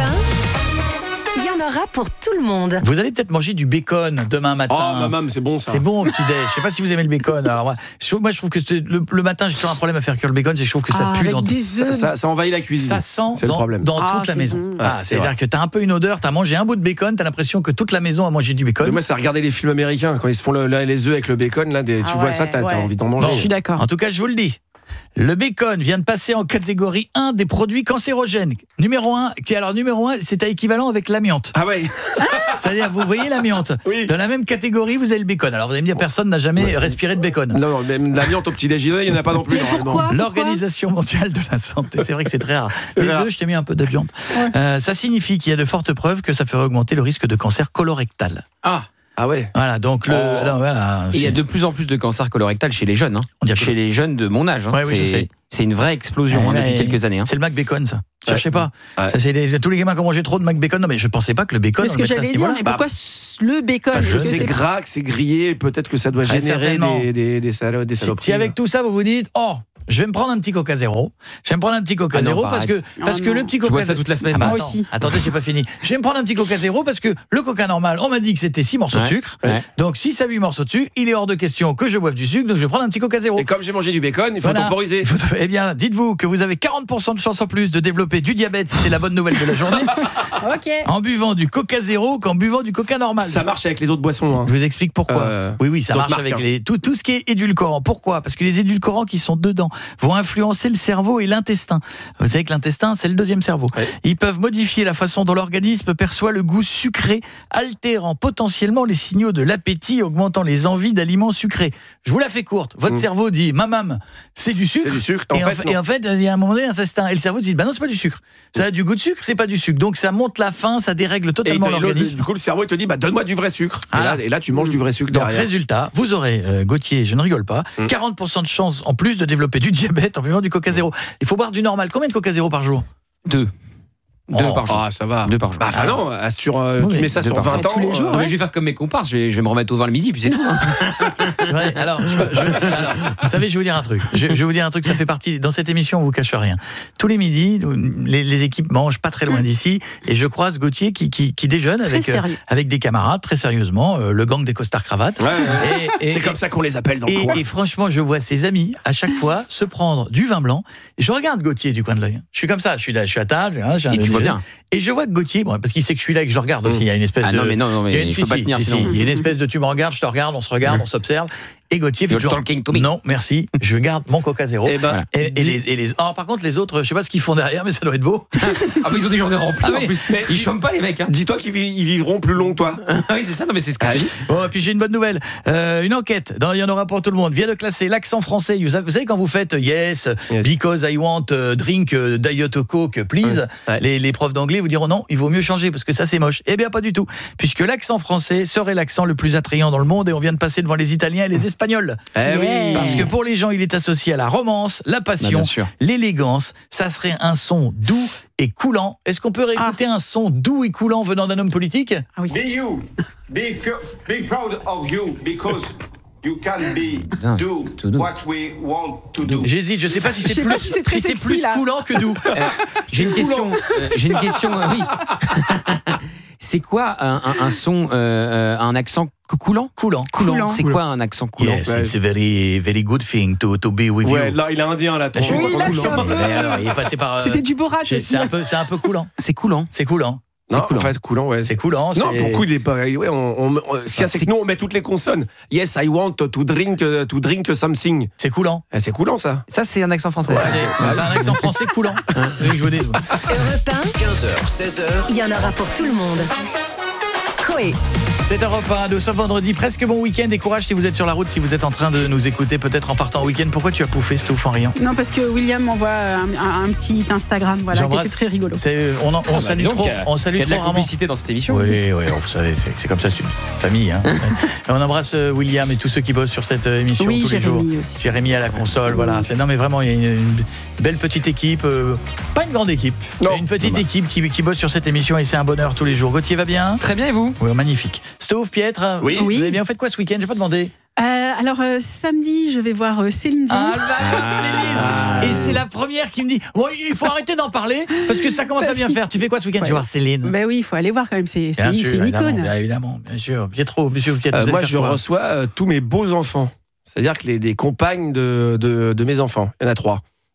un, il y en aura pour tout le monde. Vous allez peut-être manger du bacon demain matin. Oh, maman, c'est bon ça. C'est bon au petit déj. Je sais pas si vous aimez le bacon. Alors moi, je, moi, je trouve que c'est- le, le matin j'ai toujours un problème à faire cuire le bacon, c'est que je trouve que ça Ah, pue avec dans des œufs. Ça, ça envahit la cuisine. ça sent C'est le dans, problème. dans Ah, toute la c'est maison. bon. Ah, Ouais, c'est c'est-à-dire vrai. que t'as un peu une odeur, t'as mangé un bout de bacon, t'as l'impression que toute la maison a mangé du bacon. Mais moi, c'est à regarder les films américains quand ils se font le- là, les œufs avec le bacon. Là, des, tu Ah vois ouais, ça, t'as t'as ouais. envie d'en Bon. manger. Je suis d'accord. En tout cas, je vous le dis. Le bacon vient de passer en catégorie un des produits cancérogènes. Numéro un, alors numéro un, c'est équivalent avec l'amiante. Ah ouais. C'est-à-dire, vous voyez l'amiante. Oui. Dans la même catégorie, vous avez le bacon. Alors vous allez me dire, personne n'a jamais ouais. respiré de bacon. Non, non, même l'amiante au petit déjeuner, il n'y en a pas non plus. Pourquoi ? L'Organisation mondiale de la santé, c'est vrai que c'est très rare. Les œufs, je t'ai mis un peu d'amiante. Ouais. Euh, ça signifie qu'il y a de fortes preuves que ça ferait augmenter le risque de cancer colorectal. Ah. Ah ouais. Voilà, donc le, oh. alors, voilà, il y a de plus en plus de cancer colorectal chez les jeunes, hein. Chez les jeunes de mon âge. Hein. Ouais, oui, c'est, je sais. c'est une vraie explosion ouais, hein, depuis ouais, quelques années. Hein. C'est le McBacon, ça. Ouais. Cherchez pas. Ouais. Ça, c'est des, tous les gamins qui ont mangé trop de McBacon. Non, mais je pensais pas que le bacon. C'est ce que j'allais dire, mais pourquoi bah, le bacon parce que que c'est c'est gras, que c'est grillé, peut-être que ça doit ah, générer des, des, des, salo- des si, saloperies. si avec tout ça, vous vous dites, oh, je vais me prendre un petit Coca Zéro. Je vais me prendre un petit Coca ah non, Zéro parce que, parce oh que non. le petit Coca. Je bois ça toute la semaine. Ah bah, Moi attends, aussi. Attendez, j'ai pas fini. Je vais me prendre un petit Coca Zéro parce que le Coca normal, on m'a dit que c'était six morceaux ouais. de sucre. Ouais. Donc six à huit morceaux de sucre, il est hors de question que je boive du sucre, donc je vais prendre un petit Coca Zéro. Et comme j'ai mangé du bacon, il faut Voilà. temporiser. Eh bien, dites-vous que vous avez quarante pour cent de chance en plus de développer du diabète, c'était la bonne nouvelle de la journée, Ok. en buvant du Coca Zéro qu'en buvant du Coca normal. Ça marche avec les autres boissons. Hein. Je vous explique pourquoi. Euh, oui, oui, ça d'autres marche marques, avec hein. les, tout, tout ce qui est édulcorant. Pourquoi ? Parce que les édulcorants qui sont dedans vont influencer le cerveau et l'intestin. Vous savez que l'intestin, c'est le deuxième cerveau. Ouais. Ils peuvent modifier la façon dont l'organisme perçoit le goût sucré, altérant potentiellement les signaux de l'appétit, augmentant les envies d'aliments sucrés. Je vous la fais courte. Votre mmh. cerveau dit, ma mam, c'est du sucre. C'est du sucre. En et, fait, en fait, et en fait, il y a un moment donné, l'intestin et le cerveau disent, bah non, c'est pas du sucre. Ça a du goût de sucre, c'est pas du sucre. Donc ça monte la faim, ça dérègle totalement et l'organisme. Du coup, le cerveau il te dit, bah donne-moi du vrai sucre. Ah. Et, là, et là, tu manges du vrai sucre Donc derrière. résultat, vous aurez, euh, Gauthier, je ne rigole pas, mmh. quarante pour cent de chance en plus de développer du diabète en buvant du Coca Zéro. Il faut boire du normal. Combien de Coca Zéro par jour ? Deux. Deux Oh, par jour. Ah, ça va. Deux par jour. Bah, enfin Ah. non, sur, euh, tu mets ça Deux sur par vingt jour. ans. Tous les jours, euh, Non, mais ouais. je vais faire comme mes comparses, je vais, je vais me remettre au vin le midi, puis c'est tout. Hein. C'est vrai. Alors, je, je, alors, vous savez, je vais vous dire un truc. Je, je vais vous dire un truc, ça fait partie. Dans cette émission, on vous cache rien. Tous les midis, les, les équipes mangent pas très loin d'ici, et je croise Gauthier qui, qui, qui déjeune Très avec, euh, sérieux. avec des camarades, très sérieusement, euh, le gang des costards cravates. Ouais, ouais. Et, et- C'est comme ça qu'on les appelle dans le Et, coin. et franchement, je vois ses amis à chaque fois se prendre du vin blanc. Et je regarde Gauthier du coin de l'œil. Je suis comme ça, je suis là, je suis à table, hein, j'ai un Et tu vois bien. Et je vois que Gauthier, bon, parce qu'il sait que je suis là et que je le regarde aussi. Il y a une espèce Ah de. non, mais non, non, mais il y a une, il si, faut pas si, tenir, si, sinon. si. Il y a une espèce de tu me regardes, je te regarde, on se regarde, on s'observe. Et Gauthier fait You're toujours. talking to me. Non, merci. Je garde mon Coca Zéro. Eh ben, Voilà. Et, et les, et les. Alors, par contre, les autres, je sais pas ce qu'ils font derrière, mais ça doit être beau. Ah, mais ils ont des journées remplies Ah en oui. plus. Ils chôment pas, les mecs. Hein. dis-toi qu'ils vi- ils vivront plus long que toi. Ah oui, c'est ça, non, mais c'est ce que je dis. Bon, et puis j'ai une bonne nouvelle. Euh, une enquête, dans, il y en aura pour tout le monde, vient de classer l'accent français. Vous savez, vous savez quand vous faites yes, Yes. because I want uh, drink uh, Diet Coke, please, Ouais. les, les profs d'anglais vous diront non, il vaut mieux changer parce que ça c'est moche. Eh bien, pas du tout. Puisque l'accent français serait l'accent le plus attrayant dans le monde et on vient de passer devant les Italiens et les Espagnols. Eh oui. Parce que pour les gens, il est associé à la romance, la Bah, passion, bien sûr. l'élégance. Ça serait un son doux et coulant. Est-ce qu'on peut réécouter un son doux et coulant venant d'un homme politique ? Ah oui. Be you. Be, f- be proud of you because you can be Putain, do to do. what we want to do. J'hésite, je sais pas si c'est Je sais plus, pas si c'est très si c'est sexy, plus là. coulant que doux. Euh, j'ai une question. euh, j'ai une question. euh, oui. C'est quoi un, un, un son, euh, euh, un accent cou- coulant Coulant. Coulant. Coulant. C'est quoi un accent coulant Yes, Ouais. it's a very, very good thing to, to be with Ouais, you. là, il est indien, là. Je suis Oui, pas là, coulant. c'est un peu- Mais alors, il est passé par. euh, C'était du Borat j'ai- aussi. C'est un peu, c'est un peu coulant. C'est coulant. C'est coulant. Non, coulant. en fait, coulant, ouais. C'est coulant. Non, c'est- pour le coup, il est pas. Ouais, on, on- on- ce qu'il y a, c'est que nous, on met toutes les consonnes. Yes, I want to drink, uh, to drink something. c'est coulant. Eh, c'est coulant, ça. Ça, c'est un accent français. C'est c'est un accent français coulant. Oui, je vous dis. Europe un, quinze heures, seize heures. il y en aura pour tout le monde. Coé. C'est Europe un, nous sommes vendredi, presque bon week-end et courage si vous êtes sur la route, si vous êtes en train de nous écouter peut-être en partant en week-end. Pourquoi tu as pouffé, Stouff, en riant ? Non, parce que William m'envoie un, un- un petit Instagram, voilà, qui J'embrasse. était très rigolo. C'est- On, en- on Ah bah, salue dis donc, trop, il y a- on salue Il y a de trop la rarement. publicité dans cette émission. Oui, oui, vous savez, c'est c'est comme ça, c'est une famille. Hein. Et on embrasse euh, William et tous ceux qui bossent sur cette euh, émission Oui, tous les jours. Jérémy aussi. Jérémy à la console, voilà. C'est, non, mais vraiment, il y a une, une belle petite équipe, euh, pas une grande équipe, Non. mais une petite équipe qui, qui bosse sur cette émission et c'est un bonheur tous les jours. Gauthier va bien ? Très bien, et vous ? Oui, magnifique. Stouff, Pietre, Oui. vous avez bien fait quoi ce week-end ? J'ai pas demandé. Euh, alors, euh, samedi, je vais voir euh, Céline Dion. Ah, elle va voir Céline. Et c'est la première qui me dit bon, il faut arrêter d'en parler parce que ça commence à bien faire. Tu fais quoi ce week-end ? Ouais. Je vais voir Céline. Ben oui, il faut aller voir quand même, c'est c'est Bien une, sûr, c'est une évidemment, icône. bien évidemment, bien sûr. Pietro, monsieur Pietro, Euh, vous allez moi, faire je quoi ? reçois euh, tous mes beaux enfants. C'est-à-dire que les, les compagnes de, de, de mes enfants, il y en a trois.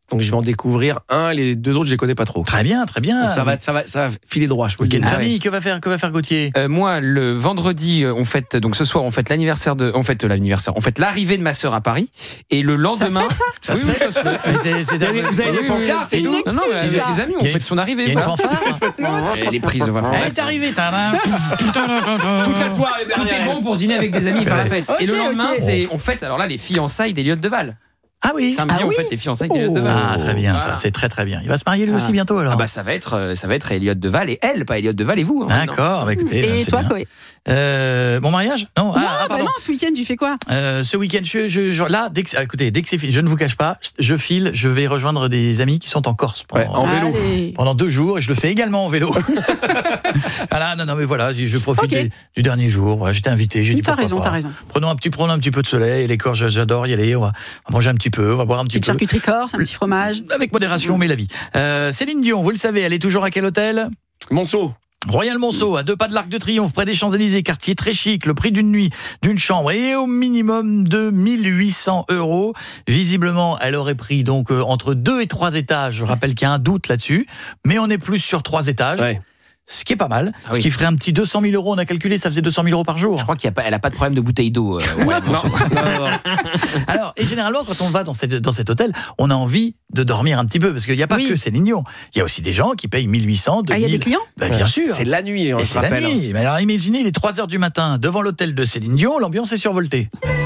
Donc je vais en découvrir un, les deux autres je les connais pas trop. Très bien, très bien. Donc ça va, ça va, ça va filer droit. Je peux le Week-end dire. famille, Ah ouais. que va faire, que va faire Gauthier? Euh, moi, le vendredi, euh, on fête donc ce soir, on fête l'anniversaire de, on fête l'anniversaire, on fête l'arrivée de ma sœur à Paris, et le lendemain, Ça se Ça fait, ça se fait. ça se fait. Mais c'est- c'est- Vous avez, vous avez Oui, les oui, pancartes c'est et une tout excuse. Non, non, avec ça. des amis, on Il y a fête son arrivée. Il y a une voilà. fanfare. Elle est prise, on va faire Elle est arrivée. toute la soirée Tout est derrière. bon pour dîner avec des amis et faire la fête. Et le Ok, lendemain, ok. c'est on fête alors là les fiançailles d'Eliott Deval. Ah oui. Samedi, Ah on oui. fête les fiançailles d'Eliott Deval. Ah très bien, ça Voilà. c'est très très bien. Il va se marier lui aussi Ah. bientôt alors. Ah bah ça va être euh, ça va être Eliott Deval et elle, pas Eliott Deval et vous. hein, maintenant. D'accord, bah, écoutez, Et c'est toi, bien. Koé? Euh, mon mariage? Non, Non, ah, ah, bah pardon. non, ce week-end, tu fais quoi? Euh, ce week-end, je, je, je- là, dès que, ah, écoutez, dès que c'est fini, je ne vous cache pas, je file, je vais rejoindre des amis qui sont en Corse pendant, Ouais, en vélo. Allez. pendant deux jours et je le fais également en vélo. Voilà, non, non, mais voilà, je, je profite Ok. des- du dernier jour. Voilà, j'étais invité, j'ai dit T'as pourquoi raison, pas. t'as raison. Prenons un petit, prenons un petit peu de soleil. Les Corses, j'adore y aller. On va, on va manger un petit peu, on va boire un petit Petite peu. charcuterie corse, un petit fromage. Avec modération, mais la vie. Euh, Céline Dion, vous le savez, elle est toujours à quel hôtel? Monceau. Royal Monceau, à deux pas de l'Arc de Triomphe, près des Champs-Élysées, quartier très chic, le prix d'une nuit, d'une chambre et au minimum de mille huit cents euros. Visiblement, elle aurait pris donc euh, entre deux et trois étages. Je rappelle qu'il y a un doute là-dessus, mais on est plus sur trois étages. Ouais. Ce qui est pas mal, Ah ce oui. qui ferait un petit deux cent mille euros. On a calculé, ça faisait deux cent mille euros par jour. Je crois qu'elle a pas de problème de bouteille d'eau. euh, ouais, Non, non, non. Alors, et généralement, quand on va dans, cette, dans cet hôtel, on a envie de dormir un petit peu, parce qu'il n'y a pas Oui. que Céline Dion. Il y a aussi des gens qui payent mille huit cents, deux Ah, mille. il y a des clients? Bah, bien sûr. C'est la nuit, on Et se c'est la rappelle. nuit. Mais alors imaginez, il est trois heures du matin, devant l'hôtel de Céline Dion, l'ambiance est survoltée.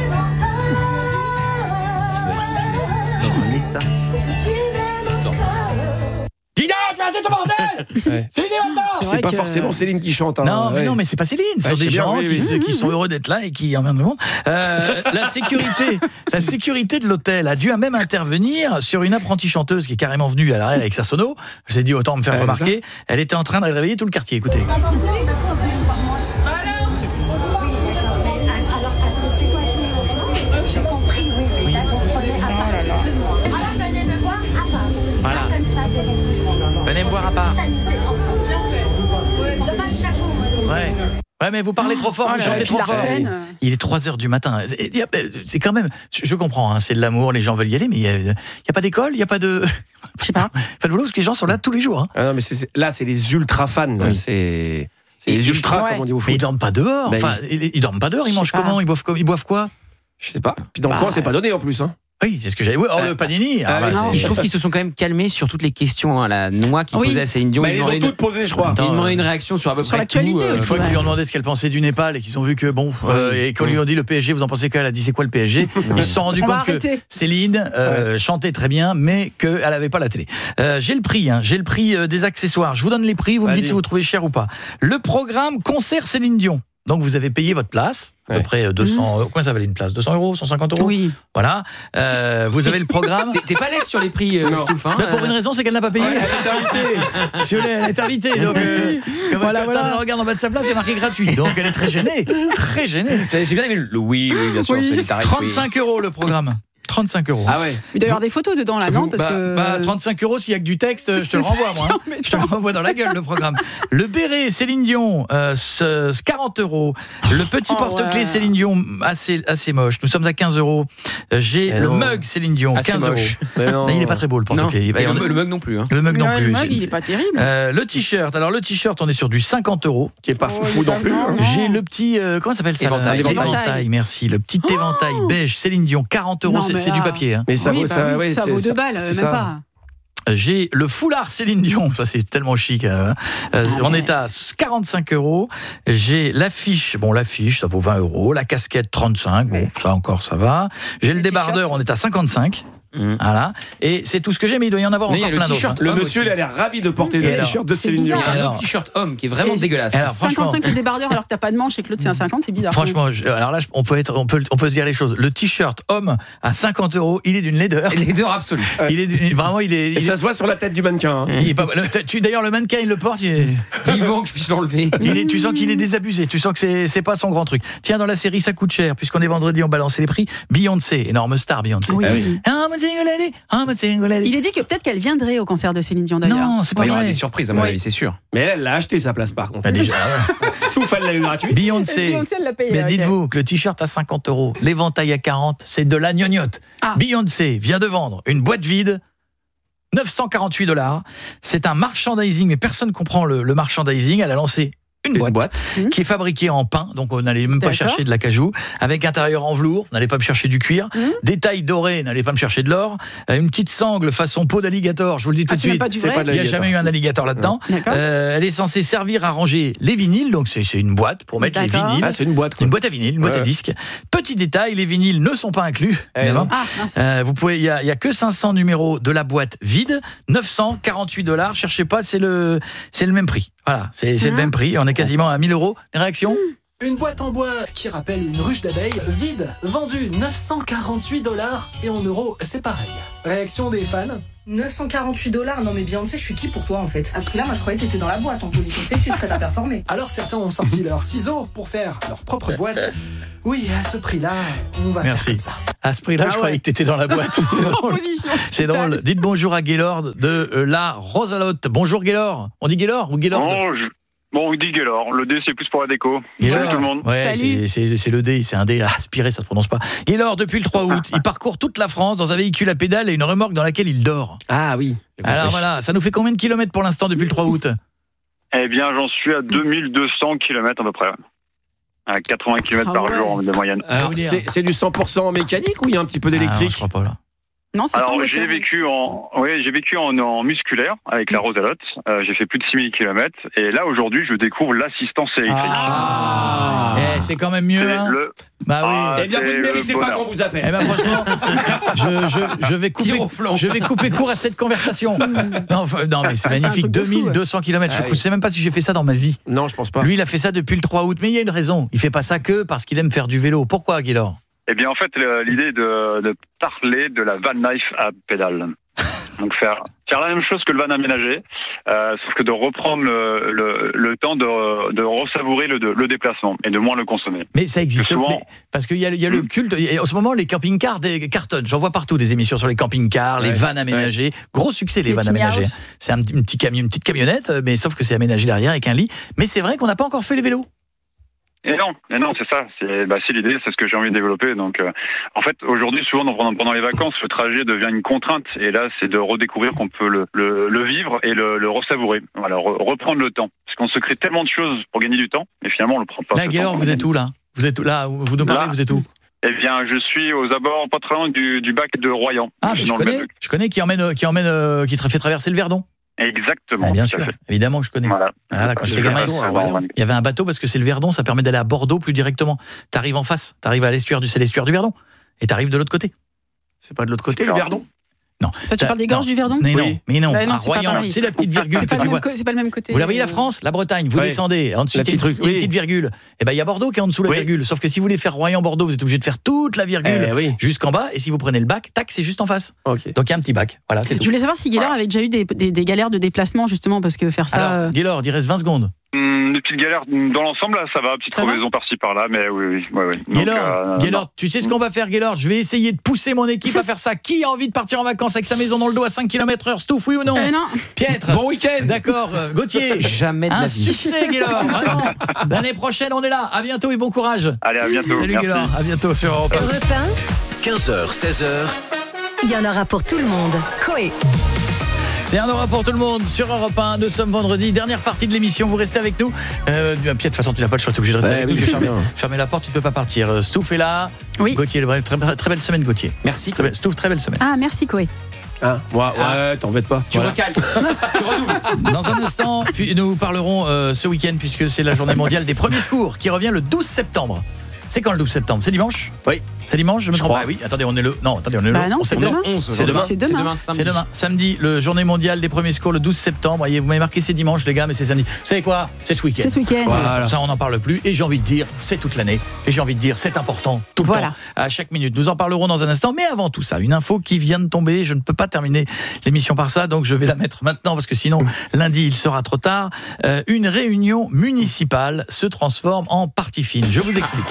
Dis donc, tu vas arrêter ton bordel. Ouais. Céline Dion, non. C'est C'est vrai pas que- forcément Céline qui chante. hein. Non, mais Ouais. non, mais c'est pas Céline, ce Ouais, sont je des sais bien, gens oui, qui, oui. se- qui sont heureux d'être là et qui emmerdent le monde. Euh, la sécurité, la sécurité de l'hôtel a dû à même intervenir sur une apprentie chanteuse qui est carrément venue à l'arrêt avec sa sono. J'ai dit autant me faire Ouais, remarquer. Elle était en train de réveiller tout le quartier. Écoutez. J'ai compris, oui, oui. Là, vous prenez à partir. Alors, venez me voir à part. Voilà. Pas comme ça, directement. Venez me voir à part. Ça nous est ensemble. Dommage, chapeau. Ouais. Ouais, mais vous parlez trop fort, Oh vous là chantez là, trop puis fort. Larsen. Il est trois heures du matin. Et il y a- C'est quand même, je je comprends, hein, c'est de l'amour, les gens veulent y aller, mais il n'y a, il y a pas d'école, il n'y a pas de. Je sais pas. Pas de boulot, parce que les gens sont là tous les jours. Hein. Ah non, mais c'est- c'est- là, c'est les ultra fans. là. Oui. C'est c'est Et- les ultras, ouais. comme on dit au Mais ils foot. dorment pas dehors. Bah, Enfin, ils... ils dorment pas dehors, ils Je mangent sais pas. comment, ils boivent, quoi- ils boivent quoi? Je sais pas. Puis dans le Bah, coin, c'est pas donné en plus. Hein. Oui, c'est ce que j'avais. Oui, oh, le panini. Ah, Ah, bah, oui, c'est- non. Et je trouve qu'ils se sont quand même calmés sur toutes les questions. hein, la noix qui Oui. posait à Céline Dion. Bah, ils ils les demandaient ont une- toutes posées, je crois. Attends, ils demandaient euh, une réaction sur à peu sur près l'actualité tout, euh, Une aussi. fois ouais. qu'ils lui ont demandé ce qu'elle pensait du Népal et qu'ils ont vu que bon, euh, et qu'on lui a dit le P S G, vous en pensez quoi? Elle a dit c'est quoi le P S G? Ils se sont rendus On va compte que arrêter. Céline euh, chantait très bien, mais qu'elle n'avait pas la télé. Euh, j'ai le prix, hein, j'ai le prix euh, des accessoires. Je vous donne les prix, vous me Vas-y. dites si vous trouvez cher ou pas. Le programme concert Céline Dion. Donc vous avez payé votre place, à peu Ouais. près deux cents. euh, Combien ça valait une place? deux cents euros, cent cinquante euros. Oui. Voilà. Euh, vous avez le programme. T'es- T'es pas à l'aise sur les prix, euh, Non. Stouff, hein, Mais pour euh, une raison, c'est qu'elle n'a pas payé. Si elle est- elle est invitée, donc euh, comme Voilà, quand voilà. elle regarde en bas de sa place, c'est marqué gratuit. Donc elle est très gênée, très gênée. J'ai j'ai bien aimé le oui, oui, bien sûr, Oui. c'est les tarifs. oui. trente-cinq euros le programme. trente-cinq euros. Ah ouais. Il doit y avoir des photos dedans, là, non? Parce bah, que. bah, trente-cinq euros, s'il y a que du texte, je te C'est le ça. renvoie, moi. hein. Mais Je te le renvoie dans la gueule, le programme. Le béret Céline Dion, euh, ce- ce quarante euros. Le petit Oh, porte-clés ouais. Céline Dion, assez, assez moche. Nous sommes à quinze euros. Euh, J'ai Mais le non. mug Céline Dion, Assez quinze euros. moche. Mais non. Non, il n'est pas très beau, le Non, porte-clés. et Il va y le, avoir- le mug non plus. hein. Le mug non Ouais, plus. le mug, c'est- il est pas terrible. Euh, le t-shirt, alors le t-shirt, on est sur du cinquante euros. Qui est pas Oh, foufou il est non pas plus. grand, hein. non. J'ai le petit, euh, comment ça s'appelle ça? Éventail. là Éventail. Merci. Le petit éventail beige Céline Dion, quarante euros, Non, c'est mais c'est du là- papier. hein. Mais ça Oui, vaut bah ça. oui, ouais, ça c'est- vaut deux ça- balles, c'est même ça. pas. J'ai le foulard Céline Dion, ça c'est tellement chic. hein. Euh, on est à quarante-cinq euros. J'ai l'affiche, bon l'affiche ça vaut vingt euros. La casquette trente-cinq, bon ça encore ça va. J'ai le Les débardeur, t-shirts. on est à cinquante-cinq. Mmh. Voilà. Et c'est tout ce que j'ai, mais il doit y en avoir Mais il y a encore le plein d'autres. t-shirt. hein. Le Homme monsieur, aussi. il a l'air ravi de porter Et le alors, t-shirt de c'est Céline Dion. bizarre. Il y a un Alors- autre t-shirt homme qui est vraiment Et- dégueulasse. Alors, franchement- cinquante-cinq le débardeur alors que t'as pas de manche et que l'autre c'est un cinquante, c'est bizarre. Franchement, je- alors là, je- on peut être, on peut, on peut se dire les choses. Le t-shirt homme à cinquante euros, il est d'une laideur. Les deux absolus. Il est d'une- vraiment, il est. Et il ça est- se voit sur la tête du mannequin. hein. il est pas- le- tu d'ailleurs le mannequin, il le porte. Il est, Vivant que je puisse l'enlever. il est- tu sens qu'il est désabusé. Tu sens que c'est, c'est pas son grand truc. Tiens, dans la série, ça coûte cher puisqu'on est vendredi, on balance les prix. Beyoncé, énorme star, Beyoncé. Oui. Ah oui. I'm a single lady, I'm a single lady. Il est dit que peut-être qu'elle viendrait au concert de Céline Dion d'ailleurs. Non, c'est pas Il y aura vrai. des surprises, à mon Oui. avis, c'est sûr. Mais elle, elle l'a acheté sa place par contre. Bah, déjà, ouais. Tout elle l'a eu gratuit. Beyoncé. Beyoncé, elle l'a payé. Mais ok. dites-vous que le t-shirt à cinquante euros, l'éventail à quarante, c'est de la gnognotte. Ah. Beyoncé vient de vendre une boîte vide neuf cent quarante-huit dollars. C'est un merchandising, mais personne ne comprend le, le merchandising. Elle a lancé une boîte, boîte. Mmh. qui est fabriquée en pain, donc on n'allait même pas D'accord. chercher de l'acajou, avec intérieur en velours, on n'allait pas me chercher du cuir, mmh. détail doré, n'allez pas me chercher de l'or, euh, une petite sangle façon peau d'alligator, je vous le dis tout Ah, de c'est même suite, pas du c'est vrai. pas de il n'y a l'alligator. jamais eu un alligator là-dedans. D'accord. Euh, elle est censée servir à ranger les vinyles, donc c'est, c'est une boîte pour mettre D'accord. les vinyles. Ah, c'est une boîte. quoi. Une boîte à vinyle, une boîte Ouais, à ouais. disques. Petit détail, les vinyles ne sont pas inclus. Eh évidemment. non. Ah, mince. Euh, vous pouvez, il y a, il y a que cinq cents numéros de la boîte vide, neuf cent quarante-huit dollars. Cherchez pas, c'est le, c'est le même prix. Voilà, c'est, c'est le Ah. même prix. On est quasiment à mille euros. Une réaction? Une boîte en bois qui rappelle une ruche d'abeilles, vide, vendue neuf cent quarante-huit dollars et en euros, c'est pareil. Réaction des fans? neuf cent quarante-huit dollars, non mais Beyoncé, je suis qui pour toi en fait? À ce prix-là, moi je croyais que t'étais dans la boîte en position fait, tu es prête à performer. Alors certains ont sorti leurs ciseaux pour faire leur propre boîte. Oui, à ce prix-là, on va Merci. faire comme ça. À ce prix-là, Ah je croyais ouais. que t'étais dans la boîte. C'est drôle. Position. C'est drôle. Dites bonjour à Gaylord de euh, la Rosalotte. Bonjour Gaylord. On dit Gaylord ou Gaylord? Bon, je- bon, on dit Gaylord. Le D, c'est plus pour la déco. Gaylord. Salut tout le monde. Ouais, Salut. c'est, c'est, c'est le D, c'est un D aspiré, ça se prononce pas. Gaylord, depuis le trois août, il parcourt toute la France dans un véhicule à pédales et une remorque dans laquelle il dort. Ah oui. Alors voilà, ça nous fait combien de kilomètres pour l'instant depuis le trois août? Eh bien, j'en suis à deux mille deux cents kilomètres à peu près. À quatre-vingts kilomètres Ah par ouais. jour de moyenne. Alors, vous dire. c'est, c'est du cent pour cent mécanique ou il y a un petit peu Ah, d'électrique? je crois pas là. Non, c'est Alors, sans j'ai moteur. vécu en, oui, j'ai vécu en, en musculaire avec la Rosalotte. Euh, j'ai fait plus de six mille kilomètres. Et là, aujourd'hui, je découvre l'assistance électrique. Ah, Eh, c'est quand même mieux. C'est Hein le- bah oui. Ah, Eh bien, vous c'est ne le méritez pas bonheur. qu'on vous appelle. Eh ben franchement, je, je, je vais couper, Tire au flanc. je vais couper court à cette conversation. Non, enfin, non mais c'est Ah, c'est un magnifique. truc de fou, deux mille deux cents kilomètres. Ah Je ne oui. sais même pas si j'ai fait ça dans ma vie. Non, je pense pas. Lui, il a fait ça depuis le trois août. Mais il y a une raison. Il fait pas ça que parce qu'il aime faire du vélo. Pourquoi, Gaylord? Eh bien, en fait, le- l'idée de, de parler de la van life à pédale. Donc, faire, faire la même chose que le van aménagé, euh, sauf que de reprendre le, le, le temps de, de ressavourer le, le déplacement et de moins le consommer. Mais ça existe. Souvent- mais- parce qu'il y a, il y a le culte. Et en ce moment, les camping-cars des- cartonnent. J'en vois partout des émissions sur les camping-cars, les Ouais. vannes aménagées. Gros succès, les, Les vannes tiny aménagées. house. C'est un, petit- un petit camion, une petite camionnette, mais sauf que c'est aménagé derrière avec un lit. Mais c'est vrai qu'on n'a pas encore fait les vélos. Et non, et non, c'est ça. C'est, bah, c'est l'idée, c'est ce que j'ai envie de développer. Donc, euh, en fait, aujourd'hui, souvent, pendant, pendant les vacances, le trajet devient une contrainte. Et là, c'est de redécouvrir qu'on peut le, le, le vivre et le, le ressavourer. Voilà, re- reprendre le temps. Parce qu'on se crée tellement de choses pour gagner du temps, et finalement, on le prend pas. Là, ce Gaylord, temps. vous êtes où là? Vous êtes où, là? Vous nous parlez, Là. vous êtes où? Eh bien, je suis aux abords pas très loin du, du bac de Royan. Ah, Je mais suis je dans le connais, Médoc. je connais qui emmène, euh, qui emmène, euh, qui te fait traverser le Verdon. Exactement. Ah, bien tout à sûr, fait. évidemment que je connais. Voilà. Voilà, quand j'étais Le gamin, Verdon, à Royan. il y avait un bateau parce que c'est le Verdon, ça permet d'aller à Bordeaux plus directement. T'arrives en face, t'arrives à l'estuaire du, c'est l'estuaire du Verdon, et t'arrives de l'autre côté. C'est pas de l'autre côté, le Verdon? Non. Toi, tu parles des gorges non. du Verdon? Mais non, Oui. mais non, Bah non, à c'est pas Royan, pareil. c'est la petite virgule C'est que pas, tu le vois. même co- c'est pas le même côté. Vous la voyez la euh, France, la Bretagne, vous Ouais. descendez, en dessous La il y a une petite petite- il y a une rue, petite virgule. Et ben il y a Bordeaux qui est en dessous la Oui. virgule, sauf que si vous voulez faire Royan-Bordeaux, vous êtes obligé de faire toute la virgule Eh oui. jusqu'en bas, et si vous prenez le bac, tac, c'est juste en face. Ok. Donc il y a un petit bac. Voilà, c'est Je tout. voulais savoir si Gaylord avait déjà eu des, des, des galères de déplacement, justement, parce que faire ça. Alors, euh, Gaylord, il reste vingt secondes. Hum, des petites galères dans l'ensemble, là, ça va. Petite Ça va crevaison par-ci par-là, mais oui, oui, oui. oui. Donc, Gaylord, euh, Gaylord, tu sais ce qu'on va faire, Gaylord? Je vais essayer de pousser mon équipe à faire ça. Qui a envie de partir en vacances avec sa maison dans le dos à cinq kilomètres heure, Stouff, oui ou non? euh, non. Pietre. Bon week-end. D'accord, euh, Gauthier. Jamais de Un la vie. succès, Gaylord, vraiment. L'année prochaine, on est là. À bientôt et bon courage. Allez, à bientôt. Salut, Merci. Gaylord. À bientôt sur Europe un. Europe un, quinze heures, seize heures. il y en aura pour tout le monde. Coé. C'est un aura pour tout le monde sur Europe un. Nous sommes vendredi, dernière partie de l'émission. Vous restez avec nous. Euh, Pierre, de toute façon, tu n'as pas le choix, tu es obligé de rester Ouais, avec oui, nous. je Je sais ferme, bien. fermer la porte, tu ne peux pas partir. Euh, Stouff est là. Oui. Gauthier, le- très, très belle semaine, Gauthier. Merci. Très belle, Stouff, très belle semaine. Ah, merci, Coé. Ah, ouais, ouais, t'embête pas. Tu Voilà. recales. Tu redoubles. Dans un instant, puis nous parlerons euh, ce week-end, puisque c'est la journée mondiale des premiers secours qui revient le douze septembre. C'est quand le douze septembre? C'est dimanche? Oui. C'est dimanche, je me Je trompe crois. pas. Oui, attendez, on est le. Non, attendez, on est le. Bah non, on c'est sait- demain. onze C'est demain. C'est demain. samedi. C'est demain, samedi, le journée mondiale des premiers secours, le douze septembre. Voyez, vous m'avez marqué c'est dimanche, les gars, mais c'est samedi. Vous savez quoi? C'est ce week-end. C'est ce week-end. Voilà. Comme ça, on n'en parle plus. Et j'ai envie de dire, c'est toute l'année. Et j'ai envie de dire, c'est important tout le Voilà. temps, à chaque minute. Nous en parlerons dans un instant. Mais avant tout ça, une info qui vient de tomber. Je ne peux pas terminer l'émission par ça, donc je vais la mettre maintenant parce que sinon, lundi, il sera trop tard. Euh, une réunion municipale se transforme en partie fine. Je vous explique.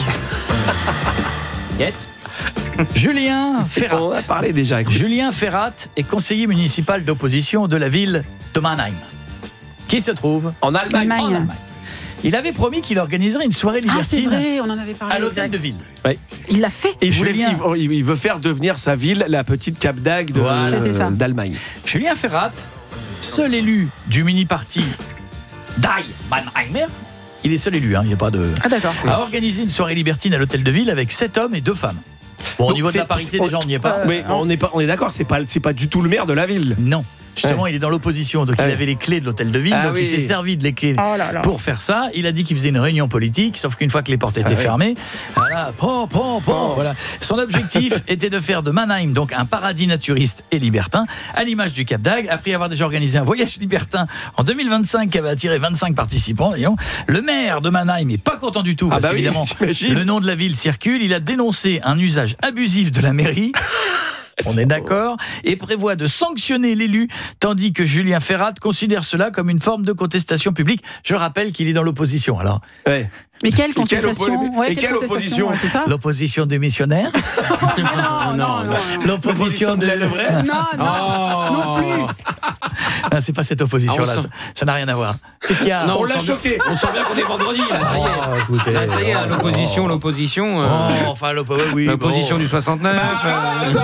Piètre. Julien Ferrat. On a parlé déjà. écoute. Julien Ferrat est conseiller municipal d'opposition de la ville de Mannheim, qui se trouve En Allemagne. Allemagne. en Allemagne. Il avait promis qu'il organiserait une soirée Ah, c'est libertine vrai, on en avait parlé. à l'hôtel exact. de ville. Ouais. Il l'a fait. Il, voulait, Julien. il, il veut faire devenir sa ville la petite Cap d'Agde de- Voilà. C'était ça. d'Allemagne. Julien Ferrat, seul élu du mini-parti Die Mannheimer, il est seul élu, hein, il n'y a pas de... Ah, d'accord. a organisé une soirée libertine à l'hôtel de ville avec sept hommes et deux femmes. Bon, au Donc, niveau de c'est- la parité, c'est- déjà, on n'y est pas. Mais on est pas, on est d'accord, c'est pas, c'est pas du tout le maire de la ville. Non. Justement, il est dans l'opposition, donc Ah il oui. avait les clés de l'hôtel de ville, Ah donc oui. il s'est servi de les clés Oh là là. pour faire ça. Il a dit qu'il faisait une réunion politique, sauf qu'une fois que les portes étaient Ah oui. fermées, voilà, pom, pom, pom, voilà. Son objectif était de faire de Mannheim donc un paradis naturiste et libertin, à l'image du Cap d'Agde. Après avoir déjà organisé un voyage libertin en deux mille vingt-cinq qui avait attiré vingt-cinq participants, voyons. Le maire de Mannheim n'est pas content du tout, Ah parce bah oui, qu'évidemment, j'imagine. le nom de la ville circule. Il a dénoncé un usage abusif de la mairie. On est d'accord, et prévoit de sanctionner l'élu, tandis que Julien Ferrat considère cela comme une forme de contestation publique. Je rappelle qu'il est dans l'opposition, alors. Ouais. Mais quelle Et quelle contestation oppo- ouais, et quelle contestation, opposition ouais, c'est ça. L'opposition des missionnaires, Ah non, non, non. l'opposition de l'aile vraie. Non, non, Oh. non plus. Ah, c'est pas cette opposition-là, Ah, on ça ça n'a rien à voir. Qu'est-ce qu'il y a Non, On l'a sent choqué. bien- On sent bien qu'on est vendredi, là, ça y est. Oh, écoutez, Là, ça y est, oh, l'opposition, oh. l'opposition. euh, Oh, enfin, l'oppo- oui, l'opposition bon. du soixante-neuf. euh,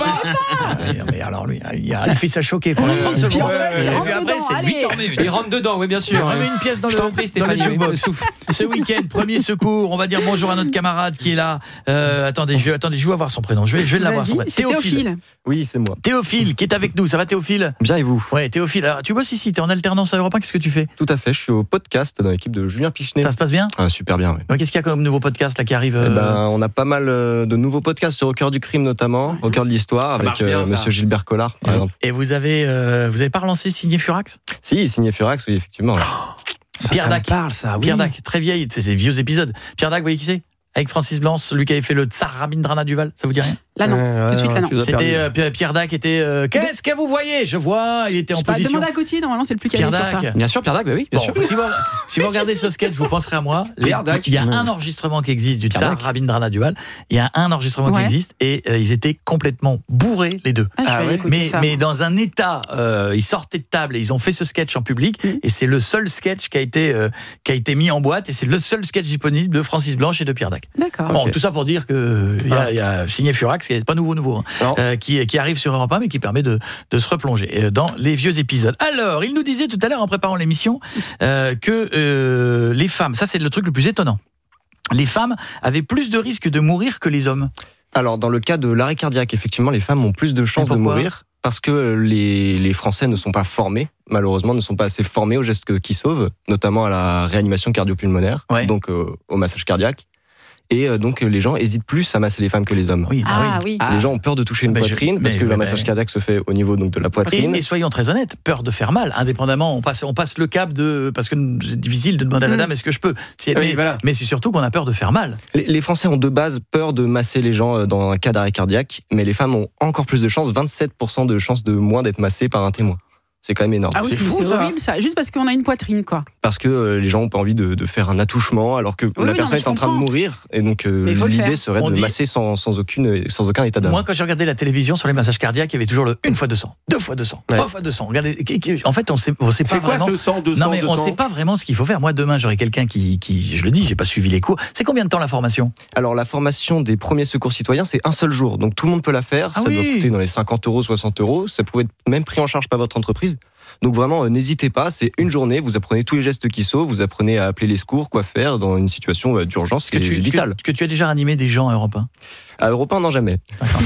Ouais, mais alors lui, il a fait ça choquer pendant trente Puis secondes. on va- Et il rentre puis après, dedans, c'est allez. huit heures mais Il rentre dedans, oui, bien sûr. On met une pièce dans Je le, t'en prie, dans le Stéphanie, jukebox. oui, souffle. Ce week-end, premier secours, on va dire bonjour à notre camarade qui est là. Euh, attendez, je, attendez, je vais avoir son prénom. Je vais, je vais l'avoir son Vas-y, prénom. c'est Théophile. Oui, c'est moi. Théophile, qui est avec nous. Ça va, Théophile? Bien et vous? Ouais, Théophile. Alors, tu bosses ici, tu es en alternance à Europe un. Qu'est-ce que tu fais? Tout à fait, je suis au podcast dans l'équipe de Julien Pichenet. Ça se passe bien? Ah, super bien, oui. Ouais, qu'est-ce qu'il y a comme nouveau podcast là qui arrive? Eh euh, ben, on a pas mal euh, de nouveaux podcasts sur Au cœur du crime notamment, Au cœur de l'histoire, avec marche bien, euh, ça. Monsieur Gilbert Collard, par exemple. Et vous avez, euh, vous avez pas relancé Signé Furax? Si, signé Furax, oui, effectivement. ouais. Ça, Pierre ça me Dac. parle, ça, oui. Pierre Dac, très vieille, c'est ces vieux épisodes. Pierre Dac, vous voyez qui c'est? Avec Francis Blanc, celui qui avait fait le Tsar Rabindranath Duval, ça vous dit rien? Là, non. Ouais, Tout de suite, ouais, là, non. tu nous as C'était perdu. euh, Pierre- Pierre Dac était. euh, Qu'est-ce que vous voyez? Je vois, il était en Je sais pas, position. demande à Gauthier, normalement, c'est le plus Pierre calé sur ça. Dac. Bien sûr, Pierre Dac, bah oui, bien Bon, sûr. si, vous, si vous regardez ce sketch, vous penserez à moi. Les- Pierre Dac. il y a un enregistrement qui existe du Tsar Rabindranath Duval. Il y a un enregistrement Ouais. qui existe et euh, ils étaient complètement bourrés les deux. Ah, je vais Ah aller ouais. écouter Mais, ça. mais dans un état, euh, ils sortaient de table et ils ont fait ce sketch en public. Mm. Et c'est le seul sketch qui a été euh, qui a été mis en boîte et c'est le seul sketch disponible de Francis Blanche et de Pierre Dac. D'accord. Bon, Ok. tout ça pour dire que il y a, il y a Signé Furax, qui est pas nouveau nouveau, hein, Non. euh, qui, qui arrive sur Europe un, mais qui permet de, de se replonger euh, dans les vieux épisodes. Alors, il nous disait tout à l'heure en préparant l'émission euh, que euh, les femmes, ça c'est le truc le plus étonnant, les femmes avaient plus de risques de mourir que les hommes. Alors, dans le cas de l'arrêt cardiaque, effectivement, les femmes ont plus de chances de pourquoi mourir parce que les, les Français ne sont pas formés, malheureusement, ne sont pas assez formés aux gestes qui sauvent, notamment à la réanimation cardio-pulmonaire, Ouais. donc euh, au massage cardiaque. Et euh, donc, les gens hésitent plus à masser les femmes que les hommes. Oui, bah Ah oui. oui. Les gens ont peur de toucher une Bah, je- poitrine parce mais- que mais- le massage mais- cardiaque se fait au niveau donc, de la Et, poitrine. et soyons très honnêtes, peur de faire mal, indépendamment, on passe, on passe le cap de... Parce que c'est difficile de demander à la Mm. dame, est-ce que je peux? C'est- Oui, mais voilà. mais c'est surtout qu'on a peur de faire mal. Les, les Français ont de base peur de masser les gens euh, dans un cas d'arrêt cardiaque, mais les femmes ont encore plus de chances, vingt-sept pour cent de chances de moins d'être massées par un témoin. C'est quand même énorme. Ah oui, C'est mais fou, c'est ça. horrible ça. Juste parce qu'on a une poitrine, quoi. Parce que euh, les gens n'ont pas envie de, de faire un attouchement alors que Oui, la oui, non, personne mais est en je train de comprends. mourir. Et donc euh, Mais il faut le l'idée faire. serait On de dit- masser masser sans, sans, aucune, sans aucun état d'âme. Moi, quand j'ai regardé la télévision sur les massages cardiaques, il y avait toujours le une fois deux cents, deux fois deux cents, Ouais. trois fois deux cents. Regardez, qui- qui- en fait, on sait, on sait pas C'est quoi vraiment. ce cent, deux cents, non, mais on deux cents? sait pas vraiment ce qu'il faut faire. Moi, demain, j'aurai quelqu'un qui, qui, je le dis, j'ai pas suivi les cours. C'est combien de temps la formation? Alors la formation des premiers secours citoyens, c'est un seul jour. Donc tout le monde peut la faire. Ah ça oui. doit coûter dans les cinquante euros, soixante euros. Ça pouvait être même pris en charge par votre entreprise. Donc vraiment, euh, n'hésitez pas. C'est une journée. Vous apprenez tous les gestes qui sauvent. Vous apprenez à appeler les secours, quoi faire dans une situation euh, d'urgence que qui tu, est vitale. Que, que tu as déjà animé des gens à Europe un. À Europe un, non jamais.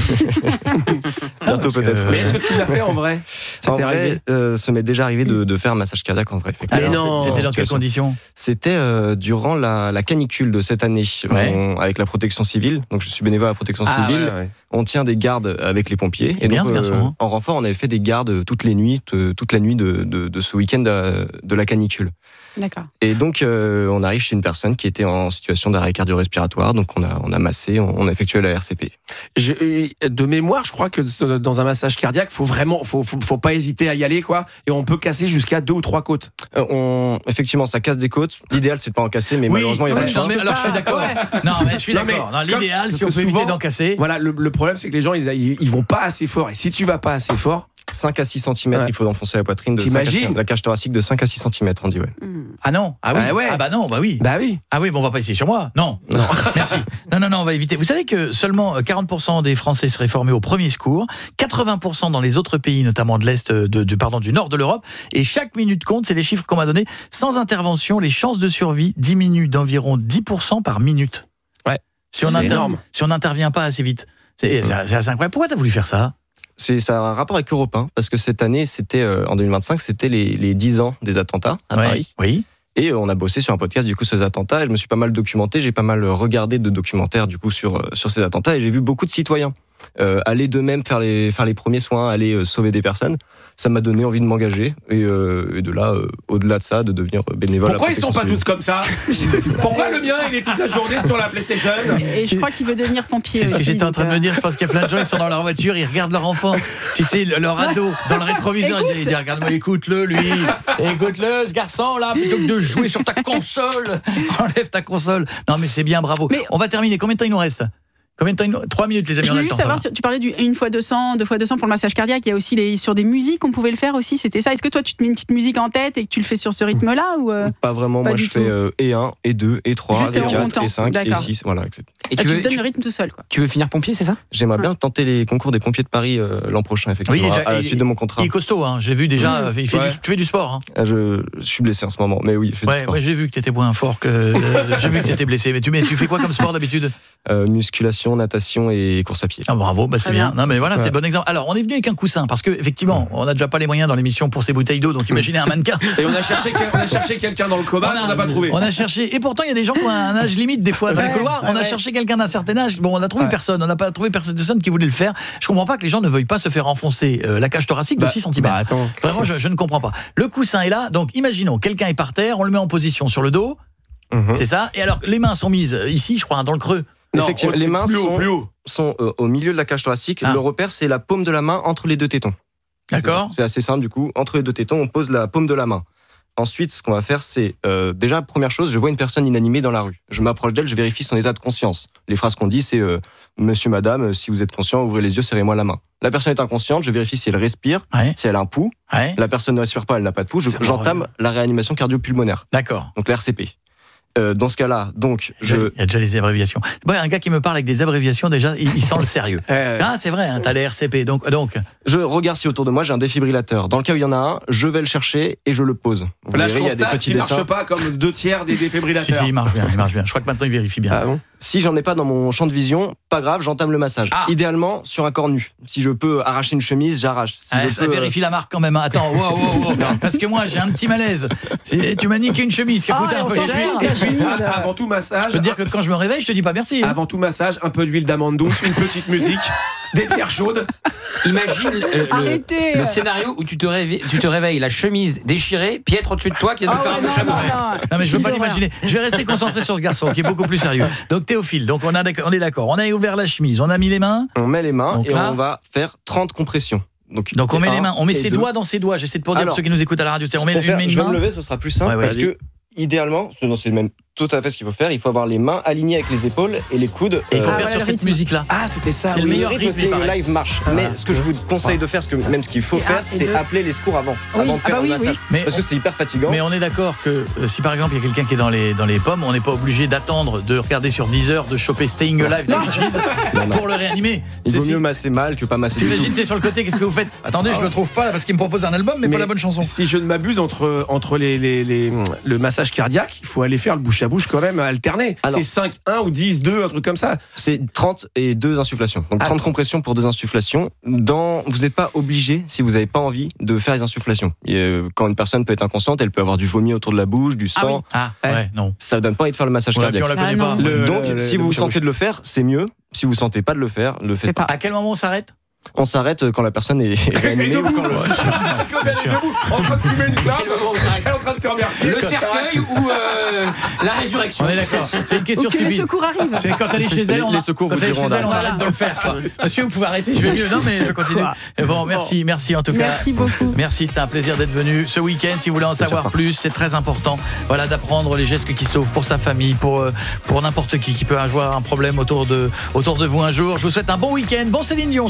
Bientôt parce que- peut-être. Mais est-ce que tu l'as fait en vrai? Ça En t'est vrai, arrivé euh, ça m'est déjà arrivé de, de faire un massage cardiaque en vrai. Mais Alors, non. C'était dans quelles Situation. conditions? C'était euh, durant la, la canicule de cette année, Ouais. On- avec la protection civile. Donc je suis bénévole à la protection Ah, civile. ouais, ouais. On tient des gardes avec les pompiers. Et bien, donc, ce garçon, hein. en renfort, on avait fait des gardes toutes les nuits, t- toute la nuit de, de, de ce week-end de, de la canicule. D'accord. Et donc, euh, on arrive chez une personne qui était en situation d'arrêt cardio-respiratoire. Donc, on a, on a massé, on, on a effectué la R C P. Je- de mémoire, je crois que dans un massage cardiaque, faut vraiment, faut, faut, faut pas hésiter à y aller, quoi. Et on peut casser jusqu'à deux ou trois côtes. Euh, on, effectivement, ça casse des côtes. L'idéal, c'est de pas en casser, mais Oui, malheureusement, il y a ouais, pas de non, chance. mais alors je suis d'accord. Non, mais je suis Non, mais d'accord. Non, comme- L'idéal, si on parce peut que éviter souvent- d'en casser. Voilà, le, le problème, c'est que les gens, ils, ils, ils vont pas assez fort. Et si tu vas pas assez fort, cinq à six centimètres, ouais. il faut enfoncer la poitrine. De T'imagines ? La cage thoracique de cinq à six centimètres, on dit, ouais. Ah non, ah oui, ah, ouais. ah bah non, bah oui. Bah oui. Ah oui, bon, on va pas essayer sur moi. Non, non, merci. Non, non, non, on va éviter. Vous savez que seulement quarante pour cent des Français seraient formés au premier secours, quatre-vingts pour cent dans les autres pays, notamment de l'Est, de, de, pardon, du Nord de l'Europe, et chaque minute compte, c'est les chiffres qu'on m'a donnés. Sans intervention, les chances de survie diminuent d'environ dix pour cent par minute. Ouais. Si on inter- si on n'intervient pas assez vite. C'est, c'est, c'est assez incroyable. Pourquoi t'as voulu faire ça ? C'est, ça a un rapport avec Europe un, parce que cette année, c'était, euh, en deux mille vingt-cinq, c'était les, les dix ans des attentats à ouais, Paris. Oui. Et on a bossé sur un podcast du coup sur ces attentats. Et je me suis pas mal documenté, j'ai pas mal regardé de documentaires du coup sur sur ces attentats et j'ai vu beaucoup de citoyens euh, aller d'eux-mêmes faire les faire les premiers soins, aller euh, sauver des personnes. Ça m'a donné envie de m'engager et, euh, et de là, euh, au-delà de ça, de devenir bénévole. Pourquoi ils sont pas civile. tous comme ça ? Pourquoi le mien il est toute la journée sur la PlayStation ? Et je crois qu'il veut devenir pompier. C'est ce que aussi, j'étais en train de me dire. Je pense qu'il y a plein de gens qui sont dans leur voiture, ils regardent leur enfant, tu sais, leur ado dans le rétroviseur. Ils disent regarde-moi, écoute-le, lui, écoute-le, ce garçon là, plutôt que de jouer sur ta console, enlève ta console. Non mais c'est bien, bravo. Mais on va terminer. Combien de temps il nous reste ? Combien de temps il nous... Trois minutes, les amis. Je on a voulais le juste temps, savoir, si tu parlais du une fois deux cents, deux fois deux cents pour le massage cardiaque. Il y a aussi les, sur des musiques, on pouvait le faire aussi. C'était ça. Est-ce que toi, tu te mets une petite musique en tête et que tu le fais sur ce rythme-là ou euh... Pas vraiment. Pas moi, je fais euh, et un, et deux, et trois, juste et quatre, et cinq, et six. Voilà, et cetera. Et ah, tu, tu veux, te donnes tu, le rythme tout seul, quoi. Tu veux finir pompier, c'est ça ? J'aimerais ouais. bien tenter les concours des pompiers de Paris euh, l'an prochain, effectivement, oui, déjà, à la suite il, de mon contrat. Il est costaud, hein. Je l'ai vu déjà. Mmh. Il fait ouais. du, tu fais du sport. Hein. Je, je suis blessé en ce moment, mais oui. Je fais ouais, du sport. ouais, j'ai vu que tu étais moins fort que. euh, j'ai vu que tu étais blessé. Mais tu, mais tu fais quoi comme sport d'habitude ? euh, Musculation, natation et course à pied. Ah, bravo, bah, c'est bien. bien. Non, mais voilà, ouais. c'est bon exemple. Alors, on est venu avec un coussin parce que effectivement, ouais. on n'a déjà pas les moyens dans l'émission pour ces bouteilles d'eau, donc imaginez un mannequin. Et on a cherché, on a cherché quelqu'un dans le coma, on n'a pas trouvé. On a cherché, et pourtant il y a des gens qui ont un âge limite des fois dans ouais. les couloirs. Ouais, on a ouais. cherché quelqu'un d'un certain âge. Bon, on a trouvé ouais. personne. On n'a pas trouvé personne qui voulait le faire. Je comprends pas que les gens ne veuillent pas se faire enfoncer euh, la cage thoracique bah, de six centimètres. Bah, Vraiment, je, je ne comprends pas. Le coussin est là. Donc, imaginons, quelqu'un est par terre, on le met en position sur le dos. Mm-hmm. C'est ça. Et alors, les mains sont mises ici, je crois, dans le creux. Non, effectivement, les mains plus sont, haut, plus haut. sont euh, au milieu de la cage thoracique. Ah. Le repère, c'est la paume de la main entre les deux tétons. D'accord. C'est assez simple du coup. Entre les deux tétons, on pose la paume de la main. Ensuite, ce qu'on va faire, c'est euh, déjà première chose, je vois une personne inanimée dans la rue. Je m'approche d'elle, je vérifie son état de conscience. Les phrases qu'on dit, c'est euh, Monsieur, Madame, si vous êtes conscient, ouvrez les yeux, serrez-moi la main. La personne est inconsciente, je vérifie si elle respire, ouais. si elle a un pouls. Ouais. La personne ne respire pas, elle n'a pas de pouls. Je, j'entame vrai. la réanimation cardio-pulmonaire. D'accord. Donc l'R C P. Euh, dans ce cas-là, donc, je... il y a déjà les abréviations. Bon, un gars qui me parle avec des abréviations, déjà, il, il sent le sérieux. euh... Ah, c'est vrai, hein, t'as les R C P. Donc, donc, je regarde si autour de moi j'ai un défibrillateur. Dans le cas où il y en a un, je vais le chercher et je le pose. Vous Là, verrez, je constate qu'il ne marche pas comme deux tiers des défibrillateurs. Si, si, il marche bien, il marche bien. Je crois que maintenant il vérifie bien. Ah, bon si j'en ai pas dans mon champ de vision, pas grave, j'entame le massage. Ah. Idéalement sur un corps nu. Si je peux arracher une chemise, j'arrache. Si ah, je ça peux... vérifie la marque quand même. Attends, wow, wow, wow. Parce que moi j'ai un petit malaise. C'est, tu m'as niqué une chemise qui a coûté ah, un peu cher. Avant tout massage. Je peux te dire que quand je me réveille, je te dis pas merci. Avant tout massage, un peu d'huile d'amande douce, une petite musique, des bières chaudes. Imagine euh, le, le scénario où tu te, réveilles, tu te réveilles, la chemise déchirée, Piètre au-dessus de toi qui vient de ah faire ouais, un chameau. Non mais je veux pas l'imaginer. Je vais rester concentré sur ce garçon qui est beaucoup plus sérieux. Donc Théophile, donc on, a, on est d'accord. On a ouvert la chemise, on a mis les mains. On met les mains donc et là, on va faire trente compressions. Donc, donc on met les mains, on met ses deux. doigts dans ses doigts. J'essaie de pour dire Alors, pour ceux qui nous écoutent à la radio, c'est on met une main. Je vais me lever, ce sera plus simple ouais, ouais, parce vas-y. que idéalement, c'est même tout à fait ce qu'il faut faire. Il faut avoir les mains alignées avec les épaules et les coudes. Et il faut euh, faire ah, sur cette musique-là. Ah, c'était ça. C'est oui, le meilleur rythme. rythme le live marche. Ah, mais ce que je vous conseille de faire, ce que même ce qu'il faut faire, c'est appeler les secours avant, oui. avant de faire ah bah le oui, massage, oui. mais parce que c'est hyper fatigant. Mais on est d'accord que euh, si par exemple il y a quelqu'un qui est dans les dans les pommes, on n'est pas obligé d'attendre de regarder sur dix heures de choper Staying Alive de Cheese pour le réanimer. Il vaut si... mieux masser mal que pas masser. T'imagines, t'es sur le côté, qu'est-ce que vous faites ? Attendez, je le trouve pas là parce qu'il me propose un album, mais, mais pas la bonne chanson. Si je ne m'abuse, entre entre les, les les le massage cardiaque, il faut aller faire le bouche à bouche quand même alterné. C'est cinq un ou dix deux, un truc comme ça. C'est trente et deux insufflations. Donc trente ah, compressions pour deux insufflations. Dans, vous n'êtes pas obligé, si vous n'avez pas envie, de faire les insufflations. Et quand une personne peut être inconsciente, elle peut avoir du vomi autour de la bouche, du sang. Ah, oui. ah ouais, non. Ça donne pas envie de faire le massage ouais, cardiaque. On la connaît ah, pas. Le, Donc, le, si le, vous le sentez de le faire, c'est mieux. Si vous sentez pas de le faire, le faites pas. pas. À quel moment on s'arrête ? On s'arrête quand la personne est réanimée. Quand le... quand elle est debout, en train de fumer une clope, elle est en train de te remercier. Le cercueil ou euh, la résurrection. On est d'accord. C'est une question stupide. Les secours arrivent. C'est quand elle est chez elle, on, les secours quand elle est chez elle, on arrête de le faire. Quoi. Monsieur, vous pouvez arrêter. Je vais mieux. Non, mais je continue. Et bon, merci, merci en tout cas. Merci beaucoup. Merci, c'était un plaisir d'être venu ce week-end. Si vous voulez en savoir plus, c'est très important. Voilà, d'apprendre les gestes qui sauvent pour sa famille, pour pour n'importe qui qui peut avoir un problème autour de autour de vous un jour. Je vous souhaite un bon week-end. Bon Céline Dion, sauf.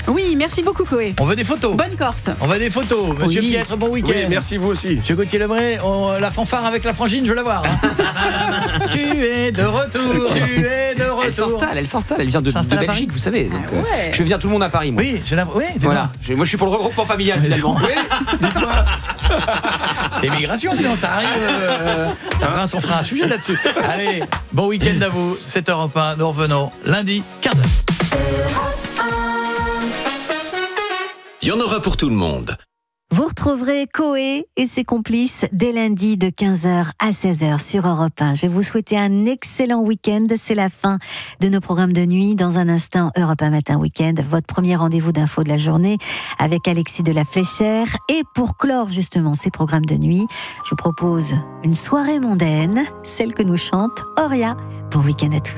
Oui, merci beaucoup, Coé. On veut des photos. Bonne Corse. On veut des photos. Monsieur Oui. Pietre, bon week-end. Oui, merci vous aussi. Monsieur Gauthier Lebray, on- la fanfare avec la frangine, je veux la voir. hein. Tu es de retour, tu es de retour. Elle s'installe, elle s'installe, elle vient de, de S'installe à Belgique, Paris. vous savez. Donc, Ah ouais. euh, je fais venir tout le monde à Paris, moi. Oui, j'ai la... oui, t'es Voilà. Je- moi, je suis pour le regroupement familial, finalement. L'immigration, dis donc, ça arrive. Euh... Reims, on fera un sujet là-dessus. Allez, bon week-end à vous. sept heures un, nous revenons lundi, quinze heures. Il y en aura pour tout le monde. Vous retrouverez Coé et ses complices dès lundi de quinze heures à seize heures sur Europe un. Je vais vous souhaiter un excellent week-end. C'est la fin de nos programmes de nuit. Dans un instant, Europe un Matin Week-end, votre premier rendez-vous d'info de la journée avec Alexis de la Fléchère. Et pour clore justement ces programmes de nuit, je vous propose une soirée mondaine, celle que nous chante Auria. Bon week-end à tous.